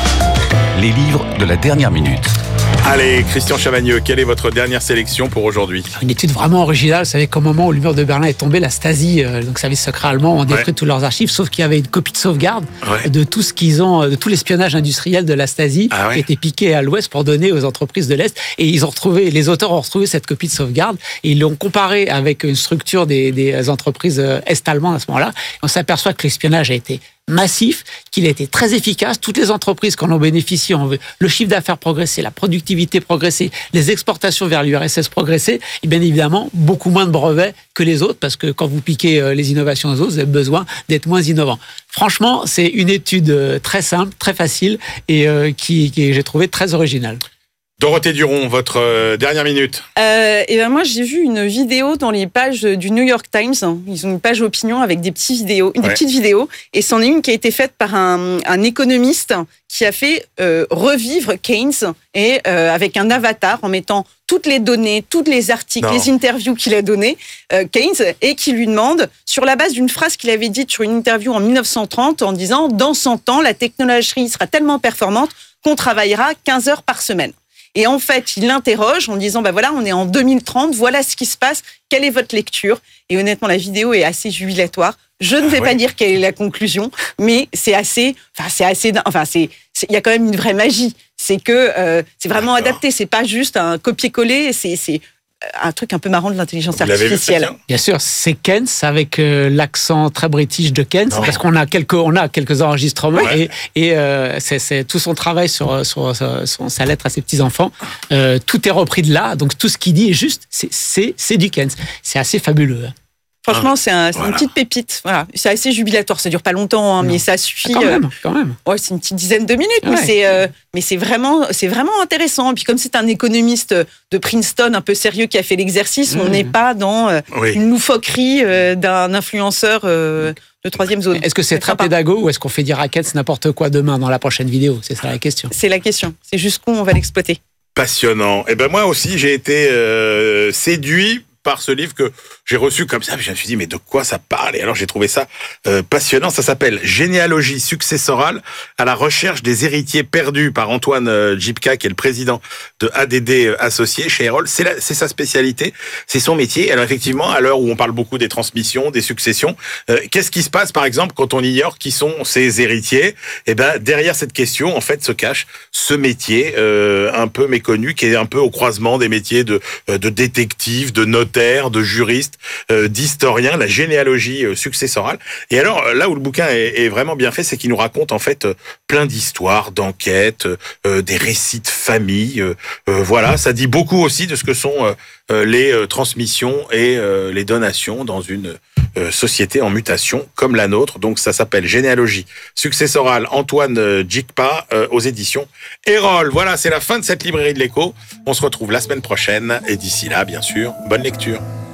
Les livres de la dernière minute. Allez, Christian Chavagneux, quelle est votre dernière sélection pour aujourd'hui ? Une étude vraiment originale. Vous savez qu'au moment où le mur de Berlin est tombé, la Stasi, euh, donc service secret allemand, ont détruit ouais. tous leurs archives, sauf qu'il y avait une copie de sauvegarde ouais. de tout ce qu'ils ont, de tout l'espionnage industriel de la Stasi ah ouais. qui était piqué à l'Ouest pour donner aux entreprises de l'Est. Et ils ont retrouvé, les auteurs ont retrouvé cette copie de sauvegarde et ils l'ont comparée avec une structure des, des entreprises est-allemandes à ce moment-là. Et on s'aperçoit que l'espionnage a été massif, qu'il a été très efficace. Toutes les entreprises qui en ont bénéficié ont vu le chiffre d'affaires progresser, la productivité progresser, les exportations vers l'U R S S progresser, et bien évidemment beaucoup moins de brevets que les autres, parce que quand vous piquez les innovations aux autres, vous avez besoin d'être moins innovant. Franchement, c'est une étude très simple, très facile, et euh, qui, qui j'ai trouvé très originale. Dorothée Duron, votre euh, dernière minute. Euh, et ben moi, j'ai vu une vidéo dans les pages du New York Times. Ils ont une page opinion avec des petites vidéos, des ouais. petites vidéos. Et c'en est une qui a été faite par un, un économiste qui a fait euh, revivre Keynes et euh, avec un avatar en mettant toutes les données, tous les articles, non. les interviews qu'il a données, euh, Keynes, et qui lui demande, sur la base d'une phrase qu'il avait dite sur une interview en dix-neuf cent trente, en disant « Dans cent ans, la technologie sera tellement performante qu'on travaillera quinze heures par semaine ». Et en fait, il l'interroge en disant, bah voilà, on est en deux mille trente, voilà ce qui se passe, quelle est votre lecture ? Et honnêtement, la vidéo est assez jubilatoire. Je ne vais ah ouais. pas dire quelle est la conclusion, mais c'est assez, enfin, c'est assez, enfin, c'est, il y a quand même une vraie magie. C'est que euh, c'est vraiment D'accord. adapté, c'est pas juste un copier-coller, c'est, c'est un truc un peu marrant de l'intelligence Vous artificielle. Vu, Bien sûr, c'est Keynes avec euh, l'accent très british de Keynes, non. parce qu'on a quelques, on a quelques enregistrements ouais. et, et euh, c'est, c'est tout son travail sur, sur, sur, sur sa lettre à ses petits enfants. Euh, tout est repris de là, donc tout ce qu'il dit est juste, c'est, c'est, c'est du Keynes. C'est assez fabuleux. Franchement, c'est, un, c'est voilà. une petite pépite. Voilà. C'est assez jubilatoire. Ça dure pas longtemps, hein, mais ça suffit. Ah, quand même, quand même. Ouais, c'est une petite dizaine de minutes, ouais. mais c'est, euh, mais c'est vraiment, c'est vraiment intéressant. Et puis comme c'est un économiste de Princeton un peu sérieux qui a fait l'exercice, mmh. on n'est pas dans euh, oui. une loufoquerie euh, d'un influenceur euh, de troisième zone. Est-ce que c'est, c'est très pédago ou est-ce qu'on fait dire à Keynes n'importe quoi demain dans la prochaine vidéo ? C'est ça la question. C'est la question. C'est jusqu'où on va l'exploiter. Passionnant. Et ben moi aussi, j'ai été euh, séduit par ce livre que j'ai reçu comme ça, je me suis dit mais de quoi ça parle ? Et alors j'ai trouvé ça euh, passionnant. Ça s'appelle Généalogie successorale à la recherche des héritiers perdus par Antoine euh, Jipka, qui est le président de A D D Associés chez Erol. C'est, la, c'est sa spécialité, c'est son métier. Alors effectivement, à l'heure où on parle beaucoup des transmissions, des successions, euh, qu'est-ce qui se passe par exemple quand on ignore qui sont ces héritiers ? Et ben derrière cette question, en fait, se cache ce métier euh, un peu méconnu, qui est un peu au croisement des métiers de, de détective, de notaire, de juriste, euh, d'historien, la généalogie euh, successorale. Et alors, là où le bouquin est, est vraiment bien fait, c'est qu'il nous raconte en fait euh, plein d'histoires, d'enquêtes, euh, des récits de famille. Euh, euh, voilà, ça dit beaucoup aussi de ce que sont euh, les euh, transmissions et euh, les donations dans une euh, société en mutation comme la nôtre. Donc, ça s'appelle Généalogie successorale, Antoine euh, Jikpa, euh, aux éditions Erol. Voilà, c'est la fin de cette librairie de l'écho. On se retrouve la semaine prochaine. Et d'ici là, bien sûr, bonne lecture.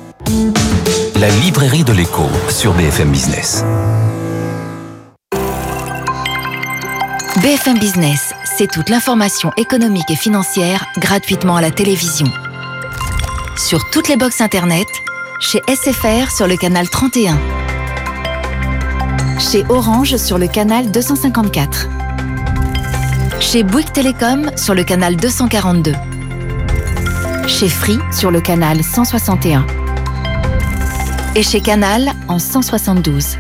La librairie de l'écho sur B F M Business. B F M Business, c'est toute l'information économique et financière gratuitement à la télévision. Sur toutes les box internet, chez S F R sur le canal trente et un, chez Orange sur le canal deux cent cinquante-quatre, chez Bouygues Télécom sur le canal deux cent quarante-deux, chez Free sur le canal cent soixante et un et chez Canal en cent soixante-douze.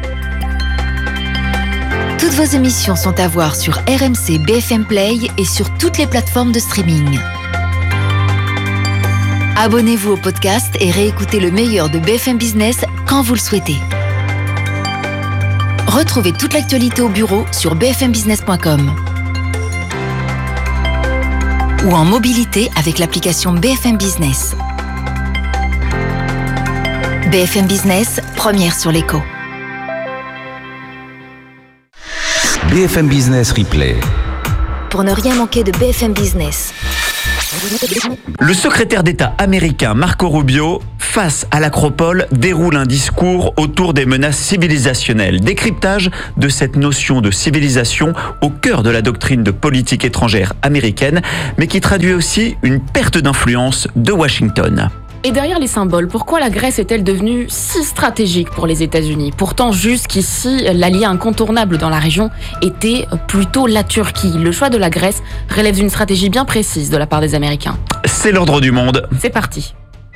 Toutes vos émissions sont à voir sur R M C B F M Play et sur toutes les plateformes de streaming. Abonnez-vous au podcast et réécoutez le meilleur de B F M Business quand vous le souhaitez. Retrouvez toute l'actualité au bureau sur b f m business point com ou en mobilité avec l'application B F M Business. B F M Business, première sur l'écho. B F M Business Replay. Pour ne rien manquer de B F M Business. Le secrétaire d'État américain Marco Rubio, face à l'Acropole, déroule un discours autour des menaces civilisationnelles. Décryptage de cette notion de civilisation au cœur de la doctrine de politique étrangère américaine, mais qui traduit aussi une perte d'influence de Washington. Et derrière les symboles, pourquoi la Grèce est-elle devenue si stratégique pour les États-Unis ? Pourtant, jusqu'ici, l'allié incontournable dans la région était plutôt la Turquie. Le choix de la Grèce relève d'une stratégie bien précise de la part des Américains. C'est l'ordre du monde. C'est parti.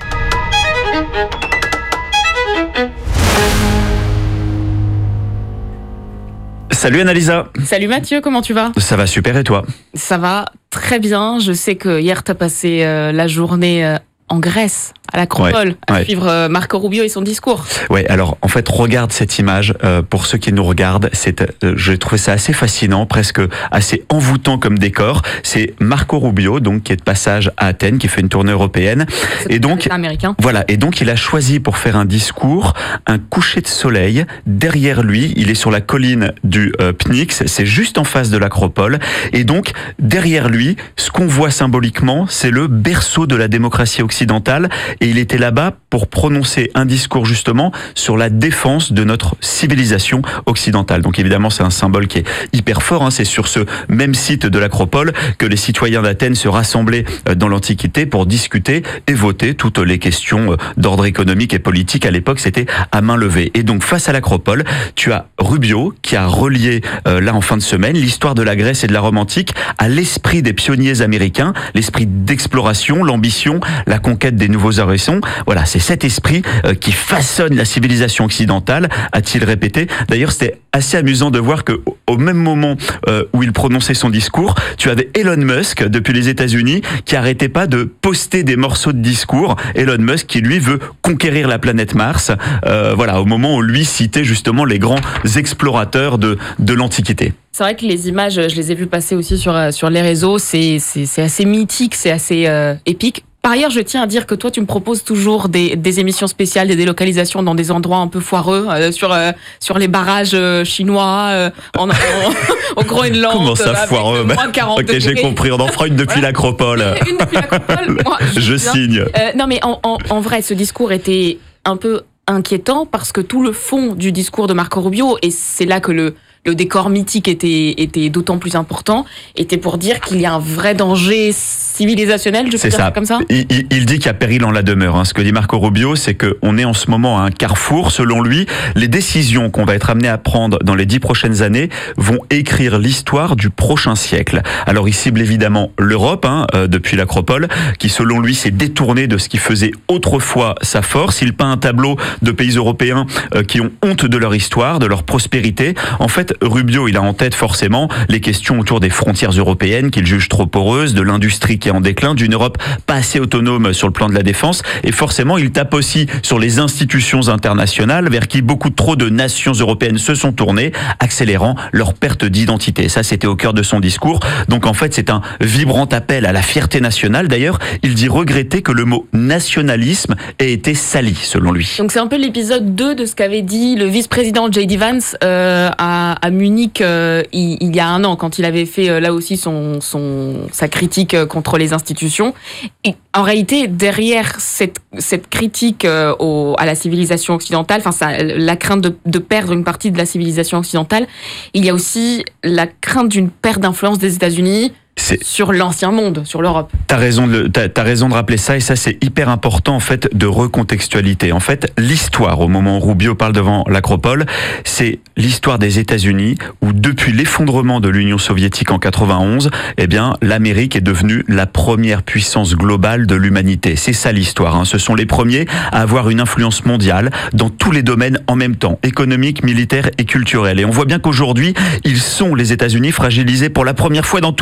Salut Annalisa. Salut Mathieu, comment tu vas ? Ça va super et toi ? Ça va très bien. Je sais que hier, tu as passé euh, la journée euh, en Grèce, à l'Acropole, ouais, à ouais. suivre euh, Marco Rubio et son discours. Ouais, alors en fait, regarde cette image. Euh, pour ceux qui nous regardent, c'est, euh, j'ai trouvé ça assez fascinant, presque assez envoûtant comme décor. C'est Marco Rubio, donc qui est de passage à Athènes, qui fait une tournée européenne, C'est et donc américain. Voilà, et donc il a choisi pour faire un discours un coucher de soleil. Derrière lui, il est sur la colline du euh, Pnyx, c'est juste en face de l'Acropole, et donc derrière lui, ce qu'on voit symboliquement, c'est le berceau de la démocratie occidentale, et il était là-bas pour prononcer un discours justement sur la défense de notre civilisation occidentale. Donc évidemment, c'est un symbole qui est hyper fort, hein. C'est sur ce même site de l'Acropole que les citoyens d'Athènes se rassemblaient dans l'Antiquité pour discuter et voter toutes les questions d'ordre économique et politique. À l'époque, c'était à main levée. Et donc, face à l'Acropole, tu as Rubio qui a relié, euh, là en fin de semaine, l'histoire de la Grèce et de la Rome antique à l'esprit des pionniers américains, l'esprit d'exploration, l'ambition, la conquête des nouveaux horizons. Voilà, c'est cet esprit euh, qui façonne la civilisation occidentale, a-t-il répété. D'ailleurs, c'était assez amusant de voir que au même moment euh, où il prononçait son discours, tu avais Elon Musk depuis les États-Unis qui arrêtait pas de poster des morceaux de discours. Elon Musk qui lui veut conquérir la planète Mars. Euh, voilà, au moment où lui citait justement les grands explorateurs de de l'Antiquité. C'est vrai que les images, je les ai vues passer aussi sur sur les réseaux. C'est c'est c'est assez mythique, c'est assez euh, épique. Par ailleurs, je tiens à dire que toi, tu me proposes toujours des, des émissions spéciales, des délocalisations dans des endroits un peu foireux, euh, sur euh, sur les barrages euh, chinois, euh, en, en, au Groenland. Comment ça, foireux? Bah, ok, degrés. J'ai compris. On en fera une depuis ouais. l'Acropole. Une depuis l'Acropole. Moi, je, je signe. Euh, non, mais en, en, en vrai, ce discours était un peu inquiétant parce que tout le fond du discours de Marco Rubio, et c'est là que le le décor mythique était, était d'autant plus important, était pour dire qu'il y a un vrai danger civilisationnel, je peux c'est dire ça. ça comme ça. Il, il, il dit qu'il y a péril en la demeure. Hein. Ce que dit Marco Rubio, c'est qu'on est en ce moment à un carrefour. Selon lui, les décisions qu'on va être amené à prendre dans les dix prochaines années vont écrire l'histoire du prochain siècle. Alors il cible évidemment l'Europe, hein, euh, depuis l'Acropole, qui selon lui s'est détournée de ce qui faisait autrefois sa force. Il peint un tableau de pays européens euh, qui ont honte de leur histoire, de leur prospérité. En fait, Rubio, il a en tête forcément les questions autour des frontières européennes qu'il juge trop poreuses, de l'industrie qui est en déclin, d'une Europe pas assez autonome sur le plan de la défense, et forcément il tape aussi sur les institutions internationales vers qui beaucoup trop de nations européennes se sont tournées, accélérant leur perte d'identité. Ça, c'était au cœur de son discours. Donc en fait, c'est un vibrant appel à la fierté nationale. D'ailleurs, il dit regretter que le mot nationalisme ait été sali, selon lui. Donc c'est un peu l'épisode deux de ce qu'avait dit le vice-président J D Vance euh, à à Munich euh, il, il y a un an, quand il avait fait euh, là aussi son, son, sa critique euh, contre les institutions. Et en réalité, derrière cette, cette critique euh, au, à la civilisation occidentale, enfin ça, la crainte de, de perdre une partie de la civilisation occidentale, il y a aussi la crainte d'une perte d'influence des États-Unis C'est... sur l'ancien monde, sur l'Europe. T'as raison de, t'as, t'as raison de rappeler ça, et ça c'est hyper important en fait de recontextualité. En fait, l'histoire au moment où Rubio parle devant l'Acropole, c'est l'histoire des États-Unis où depuis l'effondrement de l'Union soviétique en quatre-vingt-onze, eh bien l'Amérique est devenue la première puissance globale de l'humanité. C'est ça l'histoire. Hein. Ce sont les premiers à avoir une influence mondiale dans tous les domaines en même temps, économique, militaire et culturel. Et on voit bien qu'aujourd'hui, ils sont les États-Unis fragilisés pour la première fois dans tous ces domaines.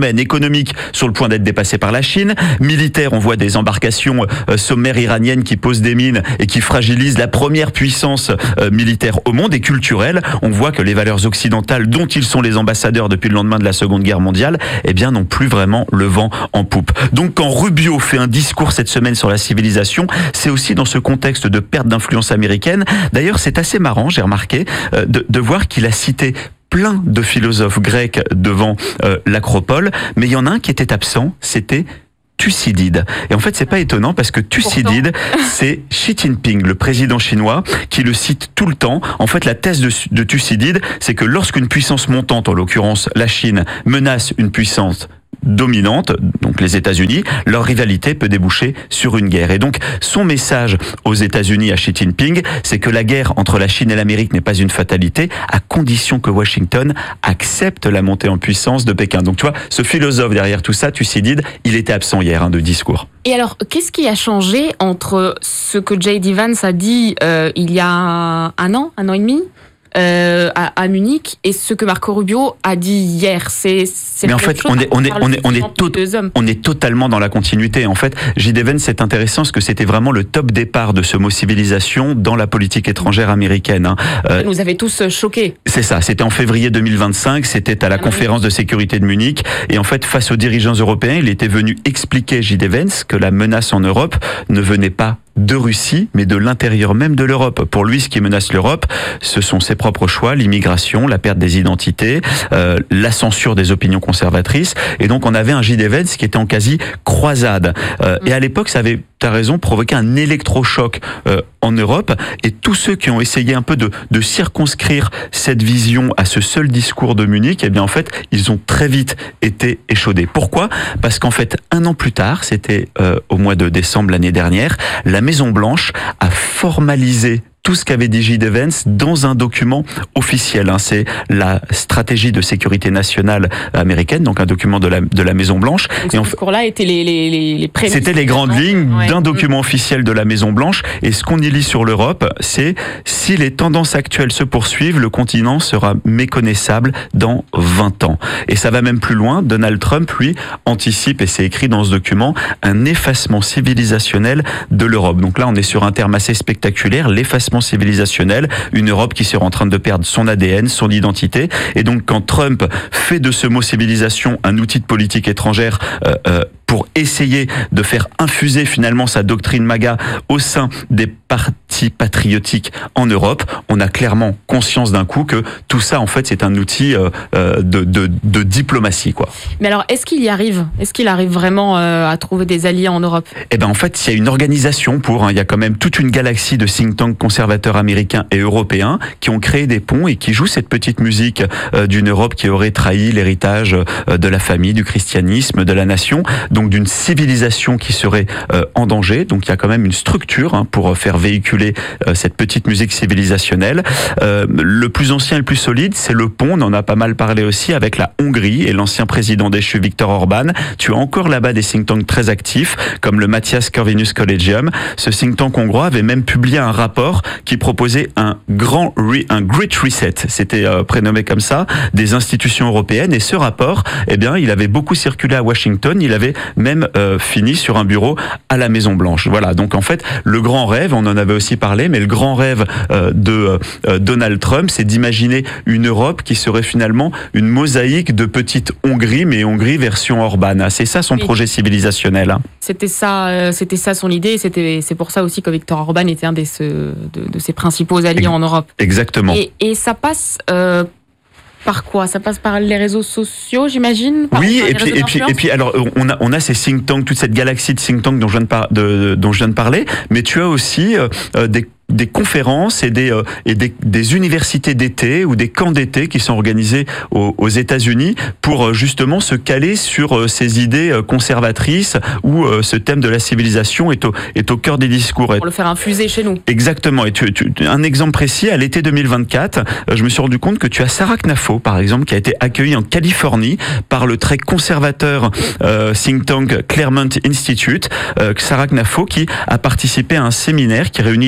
domaine économique sur le point d'être dépassé par la Chine. Militaire, on voit des embarcations euh, sommaires iraniennes qui posent des mines et qui fragilisent la première puissance euh, militaire au monde. Et culturelle, on voit que les valeurs occidentales dont ils sont les ambassadeurs depuis le lendemain de la Seconde Guerre mondiale, eh bien, n'ont plus vraiment le vent en poupe. Donc, quand Rubio fait un discours cette semaine sur la civilisation, c'est aussi dans ce contexte de perte d'influence américaine. D'ailleurs, c'est assez marrant, j'ai remarqué, euh, de, de voir qu'il a cité plein de philosophes grecs devant euh, l'Acropole, mais il y en a un qui était absent, c'était Thucydide. Et en fait, c'est pas étonnant parce que Thucydide, c'est Xi Jinping, le président chinois, qui le cite tout le temps. En fait, la thèse de, de Thucydide, c'est que lorsqu'une puissance montante, en l'occurrence la Chine, menace une puissance dominante, donc les États-Unis, leur rivalité peut déboucher sur une guerre. Et donc, son message aux États-Unis à Xi Jinping, c'est que la guerre entre la Chine et l'Amérique n'est pas une fatalité, à condition que Washington accepte la montée en puissance de Pékin. Donc, tu vois, ce philosophe derrière tout ça, Thucydide, il était absent hier hein, de discours. Et alors, qu'est-ce qui a changé entre ce que J D Vance a dit euh, il y a un an, un an et demi Euh, à, à Munich et ce que Marco Rubio a dit hier, c'est, c'est mais en fait on est on est on est on est to- on est totalement dans la continuité. En fait, J D Vance, c'est intéressant parce que c'était vraiment le top départ de ce mot civilisation dans la politique étrangère américaine. Hein. Euh, nous avait tous choqués. C'est ça. C'était en février deux mille vingt-cinq. C'était à la conférence de sécurité de Munich. Et en fait, face aux dirigeants européens, il était venu expliquer J D Vance que la menace en Europe ne venait pas de Russie, mais de l'intérieur même de l'Europe. Pour lui, ce qui menace l'Europe, ce sont ses propres choix, l'immigration, la perte des identités, euh, la censure des opinions conservatrices. Et donc, on avait un J D Vance qui était en quasi croisade. Euh, et à l'époque, ça avait, t'as raison, provoqué un électrochoc euh, en Europe. Et tous ceux qui ont essayé un peu de, de circonscrire cette vision à ce seul discours de Munich, eh bien, en fait, ils ont très vite été échaudés. Pourquoi ? Parce qu'en fait, un an plus tard, c'était euh, au mois de décembre l'année dernière, la Maison-Blanche a formalisé tout ce qu'avait dit J D Vance dans un document officiel. Hein. C'est la stratégie de sécurité nationale américaine, donc un document de la, de la Maison-Blanche. Donc, ce discours-là était les, les, les, les prémices. C'était les grandes lignes ouais. d'un document officiel de la Maison-Blanche. Et ce qu'on y lit sur l'Europe, c'est si les tendances actuelles se poursuivent, le continent sera méconnaissable dans vingt ans. Et ça va même plus loin. Donald Trump, lui, anticipe, et c'est écrit dans ce document, un effacement civilisationnel de l'Europe. Donc là, on est sur un terme assez spectaculaire, l'effacement civilisationnel, une Europe qui serait en train de perdre son A D N, son identité. Et donc, quand Trump fait de ce mot civilisation un outil de politique étrangère euh, euh, pour essayer de faire infuser finalement sa doctrine MAGA au sein des partis patriotiques en Europe, on a clairement conscience d'un coup que tout ça, en fait, c'est un outil euh, de, de, de diplomatie, quoi. Mais alors, est-ce qu'il y arrive ? Est-ce qu'il arrive vraiment euh, à trouver des alliés en Europe ? Eh ben, en fait, il y a une organisation pour, hein, il y a quand même toute une galaxie de think tanks conservateurs américains et européens qui ont créé des ponts et qui jouent cette petite musique euh, d'une Europe qui aurait trahi l'héritage euh, de la famille, du christianisme, de la nation, donc d'une civilisation qui serait euh, en danger. Donc il y a quand même une structure hein, pour faire véhiculer euh, cette petite musique civilisationnelle. Euh, le plus ancien et le plus solide, c'est le pont, on en a pas mal parlé aussi, avec la Hongrie et l'ancien président déchu Viktor Orban. Tu as encore là-bas des think tanks très actifs, comme le Matthias Corvinus Collegium. Ce think tank hongrois avait même publié un rapport qui proposait un grand, re, un Great Reset, c'était euh, prénommé comme ça, des institutions européennes. Et ce rapport, eh bien, il avait beaucoup circulé à Washington, il avait même euh, fini sur un bureau à la Maison-Blanche. Voilà, donc en fait, le grand rêve, on en avait aussi parlé, mais le grand rêve euh, de euh, Donald Trump, c'est d'imaginer une Europe qui serait finalement une mosaïque de petite Hongrie, mais Hongrie version Orban. C'est ça son oui. projet civilisationnel. Hein. C'était ça, euh, c'était ça son idée, c'était, c'est pour ça aussi que Viktor Orban était un des, ce, de, de ses principaux alliés Ex- en Europe. Exactement. Et, et ça passe... Euh, Par quoi ? Ça passe par les réseaux sociaux, j'imagine ? Par Oui, et puis, et, puis, et puis, alors, on a, on a ces think tanks, toute cette galaxie de think tanks dont je viens de, par, de, dont je viens de parler, mais tu as aussi euh, des des conférences et des euh, et des, des universités d'été ou des camps d'été qui sont organisés aux, aux États-Unis pour justement se caler sur euh, ces idées conservatrices où euh, ce thème de la civilisation est au est au cœur des discours. Pour le faire infuser chez nous. Exactement. Et tu, tu, un exemple précis, à l'été deux mille vingt-quatre, euh, je me suis rendu compte que tu as Sarah Knafo, par exemple, qui a été accueillie en Californie par le très conservateur euh, think tank Claremont Institute. Euh, Sarah Knafo qui a participé à un séminaire qui réunit des personnalités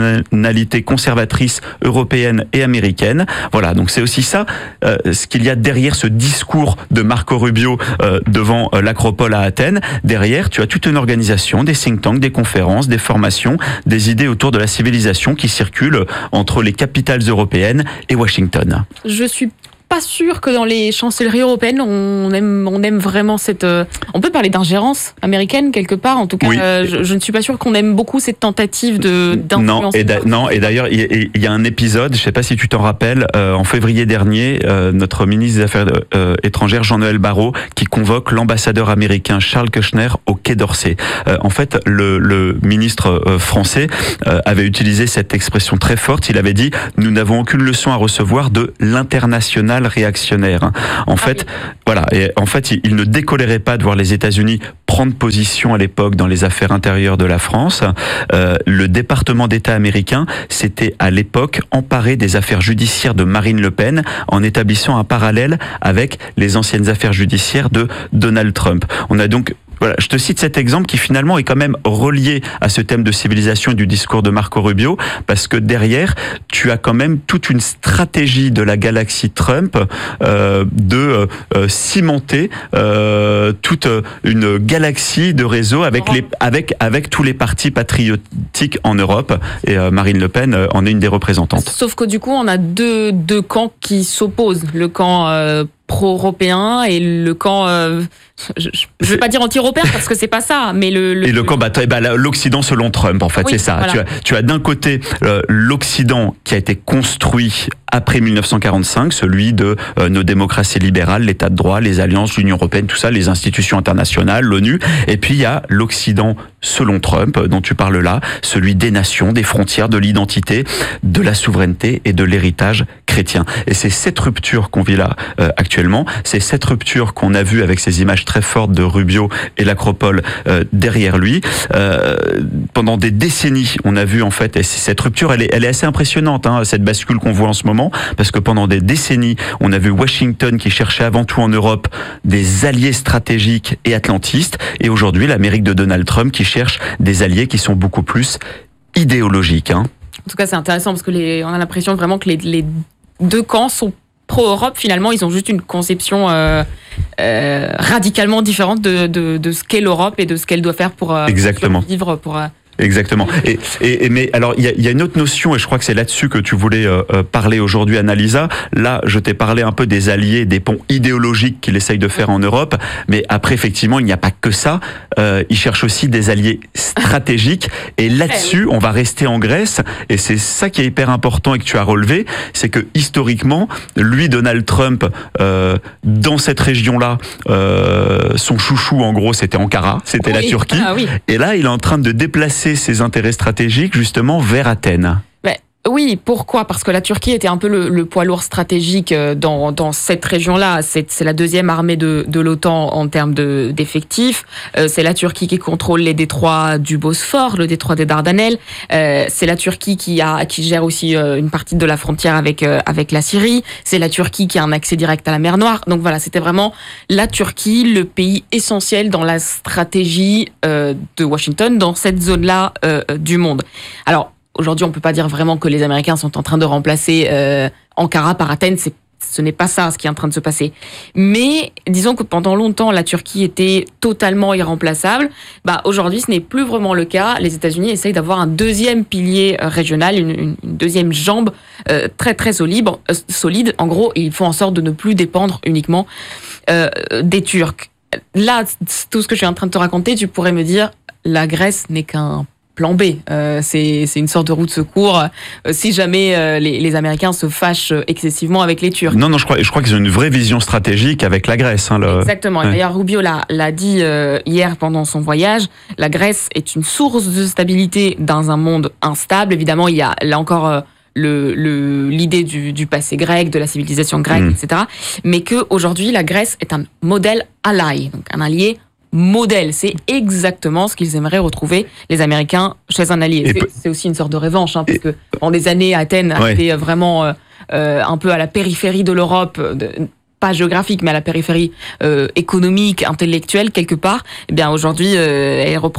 personnalités conservatrices européennes et américaines. Voilà, donc c'est aussi ça, euh, ce qu'il y a derrière ce discours de Marco Rubio euh, devant euh, l'Acropole à Athènes. Derrière, tu as toute une organisation, des think tanks, des conférences, des formations, des idées autour de la civilisation qui circulent entre les capitales européennes et Washington. Je suis pas sûr que dans les chancelleries européennes, on aime, on aime vraiment cette... Euh, on peut parler d'ingérence américaine quelque part. En tout cas, oui. euh, je, je ne suis pas sûr qu'on aime beaucoup cette tentative de d'influence. Non, et, d'a- non, et d'ailleurs, il y, y a un épisode, je ne sais pas si tu t'en rappelles, euh, en février dernier, euh, notre ministre des Affaires euh, étrangères, Jean-Noël Barrot, qui convoque l'ambassadeur américain Charles Kushner au Quai d'Orsay. Euh, en fait, le, le ministre euh, français euh, avait utilisé cette expression très forte. Il avait dit « Nous n'avons aucune leçon à recevoir de l'international réactionnaire. » En fait, ah oui. voilà. Et en fait, il, il ne décolérait pas de voir les États-Unis prendre position à l'époque dans les affaires intérieures de la France. Euh, le département d'État américain s'était à l'époque emparé des affaires judiciaires de Marine Le Pen en établissant un parallèle avec les anciennes affaires judiciaires de Donald Trump. On a donc Voilà, je te cite cet exemple qui finalement est quand même relié à ce thème de civilisation et du discours de Marco Rubio, parce que derrière, tu as quand même toute une stratégie de la galaxie Trump euh, de euh, cimenter euh, toute une galaxie de réseaux avec les avec avec tous les partis patriotiques en Europe, et euh, Marine Le Pen euh, en est une des représentantes. Sauf que du coup, on a deux deux camps qui s'opposent, le camp euh, pro-européen et le camp, euh, je ne vais pas dire anti-européen parce que c'est pas ça, mais le... le... Et le camp, bah, bah, l'Occident selon Trump, en fait, oui, c'est ça. Voilà. Tu as, tu as d'un côté euh, l'Occident qui a été construit après mille neuf cent quarante-cinq, celui de euh, nos démocraties libérales, l'état de droit, les alliances, l'Union européenne, tout ça, les institutions internationales, l'ONU. Et puis il y a l'Occident selon Trump, dont tu parles là, celui des nations, des frontières, de l'identité, de la souveraineté et de l'héritage chrétien. Et c'est cette rupture qu'on vit là euh, actuellement, c'est cette rupture qu'on a vue avec ces images très fortes de Rubio et l'Acropole euh, derrière lui. Euh, pendant des décennies, on a vu en fait, et cette rupture, elle est, elle est assez impressionnante, hein, cette bascule qu'on voit en ce moment, parce que pendant des décennies, on a vu Washington qui cherchait avant tout en Europe des alliés stratégiques et atlantistes, et aujourd'hui l'Amérique de Donald Trump qui cherche des alliés qui sont beaucoup plus idéologiques. Hein. En tout cas, c'est intéressant parce que les, on a l'impression vraiment que les, les deux camps sont pro-Europe. Finalement, ils ont juste une conception euh, euh, radicalement différente de, de, de ce qu'est l'Europe et de ce qu'elle doit faire pour, euh, Exactement. pour vivre, pour... Euh, Exactement. Et, et, et mais alors il y a, y a une autre notion, et je crois que c'est là-dessus que tu voulais euh, parler aujourd'hui, Annalisa. Là, je t'ai parlé un peu des alliés, des ponts idéologiques qu'il essaye de faire en Europe, mais après effectivement il n'y a pas que ça. Euh, il cherche aussi des alliés stratégiques, et là-dessus on va rester en Grèce. Et c'est ça qui est hyper important et que tu as relevé, c'est que historiquement, lui, Donald Trump, euh, dans cette région-là, euh, son chouchou en gros c'était Ankara, c'était oui. la Turquie. Ah, oui. Et là, il est en train de déplacer ses intérêts stratégiques justement vers Athènes. Ben, oui, pourquoi ? Parce que la Turquie était un peu le, le poids lourd stratégique dans, dans cette région-là. C'est, c'est la deuxième armée de, de l'OTAN en termes de, d'effectifs. Euh, c'est la Turquie qui contrôle les détroits du Bosphore, le détroit des Dardanelles. Euh, c'est la Turquie qui, a, qui gère aussi euh, une partie de la frontière avec, euh, avec la Syrie. C'est la Turquie qui a un accès direct à la mer Noire. Donc voilà, c'était vraiment la Turquie, le pays essentiel dans la stratégie euh, de Washington, dans cette zone-là euh, du monde. Alors, aujourd'hui, on ne peut pas dire vraiment que les Américains sont en train de remplacer euh, Ankara par Athènes. C'est, ce n'est pas ça ce qui est en train de se passer. Mais disons que pendant longtemps, la Turquie était totalement irremplaçable. Bah, aujourd'hui, ce n'est plus vraiment le cas. Les États-Unis essayent d'avoir un deuxième pilier régional, une, une deuxième jambe euh, très très solide. Euh, solide. En gros, ils font en sorte de ne plus dépendre uniquement euh, des Turcs. Là, tout ce que je suis en train de te raconter, tu pourrais me dire, la Grèce n'est qu'un plan B, euh, c'est, c'est une sorte de roue de secours euh, si jamais euh, les, les Américains se fâchent excessivement avec les Turcs. Non, non, je crois, je crois qu'ils ont une vraie vision stratégique avec la Grèce. Hein, le... Exactement. Ouais. D'ailleurs, Rubio l'a, l'a dit euh, hier pendant son voyage, la Grèce est une source de stabilité dans un monde instable. Évidemment, il y a là encore euh, le, le, l'idée du, du passé grec, de la civilisation grecque, mmh. et cetera. Mais qu'aujourd'hui, la Grèce est un modèle ally, donc un allié modèle. C'est exactement ce qu'ils aimeraient retrouver, les Américains, chez un allié. C'est, c'est aussi une sorte de revanche, hein, parce que pendant des années, Athènes a été vraiment euh, euh, un peu à la périphérie de l'Europe, de, pas géographique, mais à la périphérie euh, économique, intellectuelle, quelque part. Et bien aujourd'hui, euh, elle reprend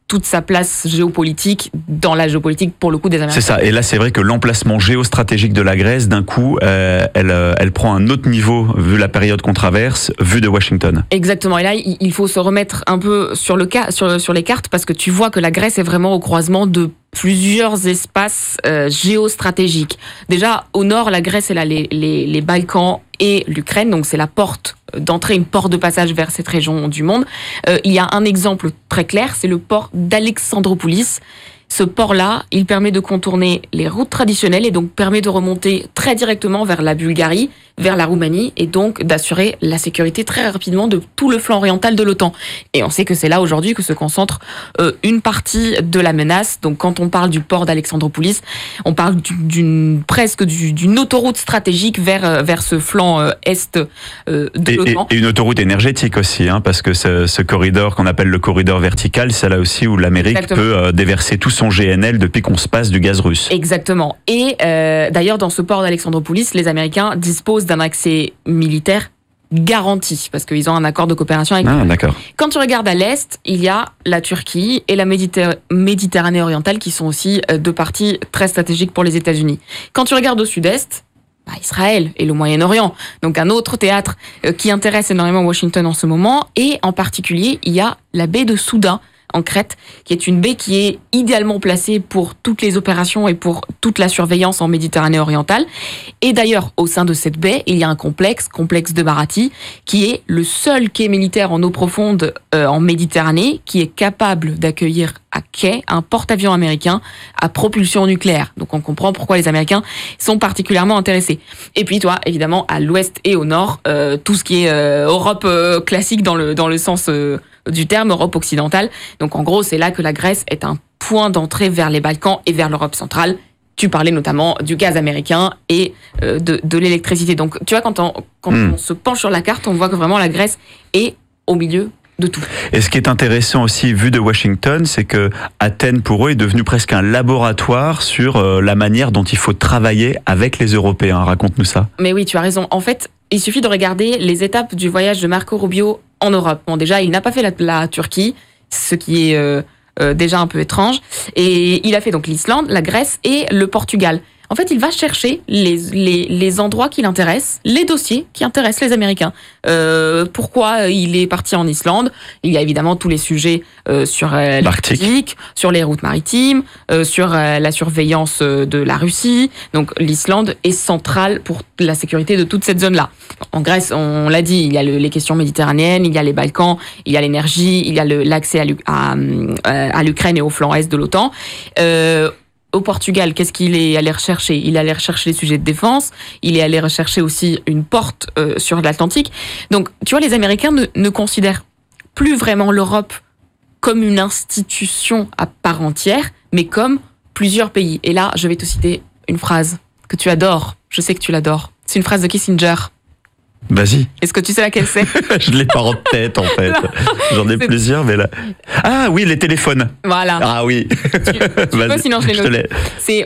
toute sa place géopolitique dans la géopolitique, pour le coup, des Américains. C'est ça. Et là, c'est vrai que l'emplacement géostratégique de la Grèce, d'un coup, euh, elle, elle prend un autre niveau, vu la période qu'on traverse, vu de Washington. Exactement. Et là, il faut se remettre un peu sur, le cas, sur, sur les cartes, parce que tu vois que la Grèce est vraiment au croisement de plusieurs espaces euh, géostratégiques. Déjà, au nord, la Grèce, elle a les, les, les Balkans et l'Ukraine, donc c'est la porte d'entrée, une porte de passage vers cette région du monde. Euh, il y a un exemple très clair, c'est le port d'Alexandroupolis. Ce port-là, il permet de contourner les routes traditionnelles et donc permet de remonter très directement vers la Bulgarie, vers la Roumanie, et donc d'assurer la sécurité très rapidement de tout le flanc oriental de l'OTAN. Et on sait que c'est là aujourd'hui que se concentre euh, une partie de la menace. Donc quand on parle du port d'Alexandroupolis, on parle d'une presque d'une autoroute stratégique vers vers ce flanc euh, est euh, de l'OTAN. Et, et une autoroute énergétique aussi, hein, parce que ce, ce corridor qu'on appelle le corridor vertical, c'est là aussi où l'Amérique Exactement. peut euh, déverser tout son G N L depuis qu'on se passe du gaz russe. Exactement. Et euh, d'ailleurs, dans ce port d'Alexandroupolis, les Américains disposent d'un accès militaire garanti, parce qu'ils ont un accord de coopération avec ah, d'accord. Quand tu regardes à l'est, il y a la Turquie et la Méditer- Méditerranée orientale, qui sont aussi deux parties très stratégiques pour les États-Unis. Quand tu regardes au sud-est, bah, Israël et le Moyen-Orient, donc un autre théâtre euh, qui intéresse énormément Washington en ce moment, et en particulier, il y a la baie de Souda, en Crète, qui est une baie qui est idéalement placée pour toutes les opérations et pour toute la surveillance en Méditerranée orientale. Et d'ailleurs, au sein de cette baie, il y a un complexe, complexe de Marati, qui est le seul quai militaire en eau profonde euh, en Méditerranée, qui est capable d'accueillir à quai un porte-avions américain à propulsion nucléaire. Donc on comprend pourquoi les Américains sont particulièrement intéressés. Et puis toi, évidemment, à l'ouest et au nord, euh, tout ce qui est euh, Europe euh, classique dans le, dans le sens euh, du terme, Europe occidentale. Donc en gros, c'est là que la Grèce est un point d'entrée vers les Balkans et vers l'Europe centrale. Tu parlais notamment du gaz américain et euh, de, de l'électricité. Donc tu vois, quand, on, quand mmh. on se penche sur la carte, on voit que vraiment la Grèce est au milieu de tout. Et ce qui est intéressant aussi, vu de Washington, c'est que Athènes, pour eux, est devenu presque un laboratoire sur euh, la manière dont il faut travailler avec les Européens. Raconte-nous ça. Mais oui, tu as raison. En fait, il suffit de regarder les étapes du voyage de Marco Rubio en Europe. Bon, déjà, il n'a pas fait la, la Turquie, ce qui est euh, euh, déjà un peu étrange. Et il a fait donc l'Islande, la Grèce et le Portugal. En fait, il va chercher les, les, les endroits qui l'intéressent, les dossiers qui intéressent les Américains. Euh, pourquoi il est parti en Islande? Il y a évidemment tous les sujets euh, sur euh, l'Arctique, sur les routes maritimes, euh, sur euh, la surveillance de la Russie. Donc l'Islande est centrale pour la sécurité de toute cette zone-là. En Grèce, on l'a dit, il y a le, les questions méditerranéennes, il y a les Balkans, il y a l'énergie, il y a le, l'accès à, à, à l'Ukraine et au flanc est de l'OTAN. Euh, Au Portugal, qu'est-ce qu'il est allé rechercher? Il est allé rechercher les sujets de défense, il est allé rechercher aussi une porte euh, sur l'Atlantique. Donc, tu vois, les Américains ne, ne considèrent plus vraiment l'Europe comme une institution à part entière, mais comme plusieurs pays. Et là, je vais te citer une phrase que tu adores. Je sais que tu l'adores. C'est une phrase de Kissinger. Vas-y. Est-ce que tu sais laquelle c'est? Je l'ai pas en tête, en fait. J'en ai c'est... plusieurs, mais là... Ah oui, les téléphones. Voilà. Ah oui. Tu, tu peux, sinon je les note. C'est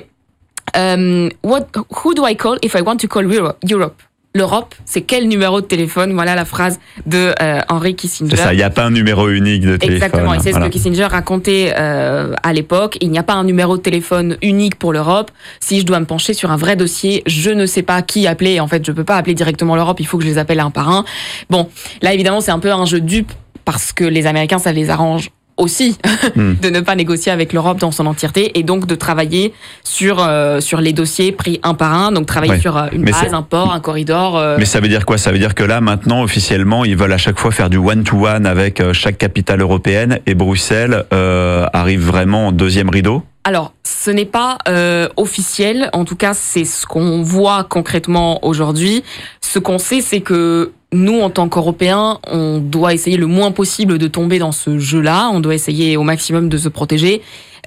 um, what, who do I call if I want to call Europe? L'Europe, c'est quel numéro de téléphone? Voilà la phrase de euh, Henry Kissinger. C'est ça, il n'y a pas un numéro unique de téléphone. Exactement, et c'est voilà. ce que Kissinger racontait euh, à l'époque. Il n'y a pas un numéro de téléphone unique pour l'Europe. Si je dois me pencher sur un vrai dossier, je ne sais pas qui appeler. En fait, je ne peux pas appeler directement l'Europe, il faut que je les appelle un par un. Bon, là, évidemment, c'est un peu un jeu dupe parce que les Américains, ça les arrange aussi mmh. de ne pas négocier avec l'Europe dans son entièreté et donc de travailler sur euh, sur les dossiers pris un par un, donc travailler ouais. sur euh, une Mais base, un port, un corridor. Euh... Mais ça veut dire quoi? Ça veut dire que là maintenant officiellement ils veulent à chaque fois faire du one-to-one avec euh, chaque capitale européenne et Bruxelles euh, arrive vraiment en deuxième rideau? Alors, ce n'est pas euh, officiel, en tout cas c'est ce qu'on voit concrètement aujourd'hui. Ce qu'on sait, c'est que nous, en tant qu'Européens, on doit essayer le moins possible de tomber dans ce jeu-là, on doit essayer au maximum de se protéger.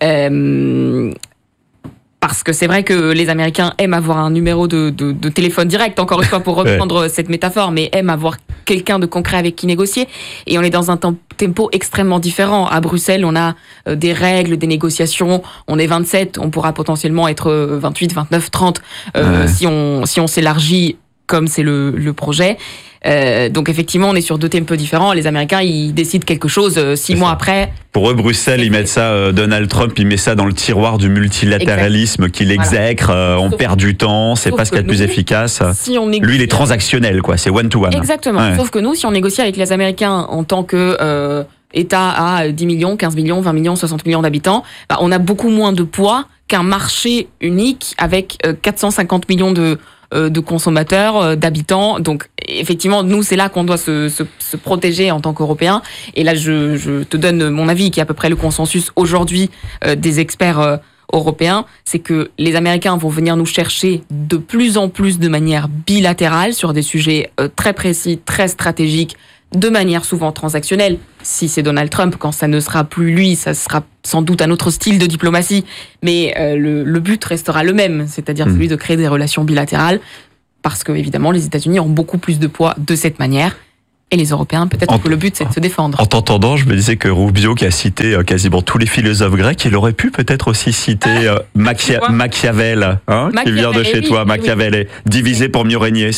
Euh, parce que c'est vrai que les Américains aiment avoir un numéro de, de, de téléphone direct, encore une fois pour reprendre ouais. cette métaphore, mais aiment avoir quelqu'un de concret avec qui négocier. Et on est dans un tempo extrêmement différent. À Bruxelles, on a des règles, des négociations. On est vingt-sept, on pourra potentiellement être vingt-huit, vingt-neuf, trente euh, ouais. si on si on s'élargit comme c'est le, le projet. Euh, donc effectivement, on est sur deux tempos différents. Les Américains, ils décident quelque chose euh, six mois après. Pour eux, Bruxelles, ils mettent ça, euh, Donald Trump, il met ça dans le tiroir du multilatéralisme qu'il exècre. Voilà. Euh, on Sauf perd du temps, c'est pas ce qu'il y a de plus efficace. Si on négocie... Lui, il est transactionnel, quoi. C'est one to one. Exactement. Ouais. Sauf que nous, si on négocie avec les Américains en tant que euh, État à dix millions, quinze millions, vingt millions, soixante millions d'habitants, bah, on a beaucoup moins de poids qu'un marché unique avec euh, quatre cent cinquante millions de de consommateurs, d'habitants. Donc, effectivement, nous, c'est là qu'on doit se, se, se protéger en tant qu'Européens. Et là, je, je te donne mon avis, qui est à peu près le consensus aujourd'hui euh, des experts euh, européens, c'est que les Américains vont venir nous chercher de plus en plus de manière bilatérale sur des sujets euh, très précis, très stratégiques, de manière souvent transactionnelle. Si c'est Donald Trump, quand ça ne sera plus lui, ça sera sans doute un autre style de diplomatie, mais euh, le, le but restera le même, c'est-à-dire mmh. celui de créer des relations bilatérales, parce que évidemment les États-Unis ont beaucoup plus de poids de cette manière. Et les Européens, peut-être en, que le but, c'est de se défendre. En t'entendant, je me disais que Rubio, qui a cité euh, quasiment tous les philosophes grecs, il aurait pu peut-être aussi citer euh, Machia- Machiavel, hein, Machiavel, qui vient de chez oui, toi, Machiavel, oui. Diviser pour mieux régner.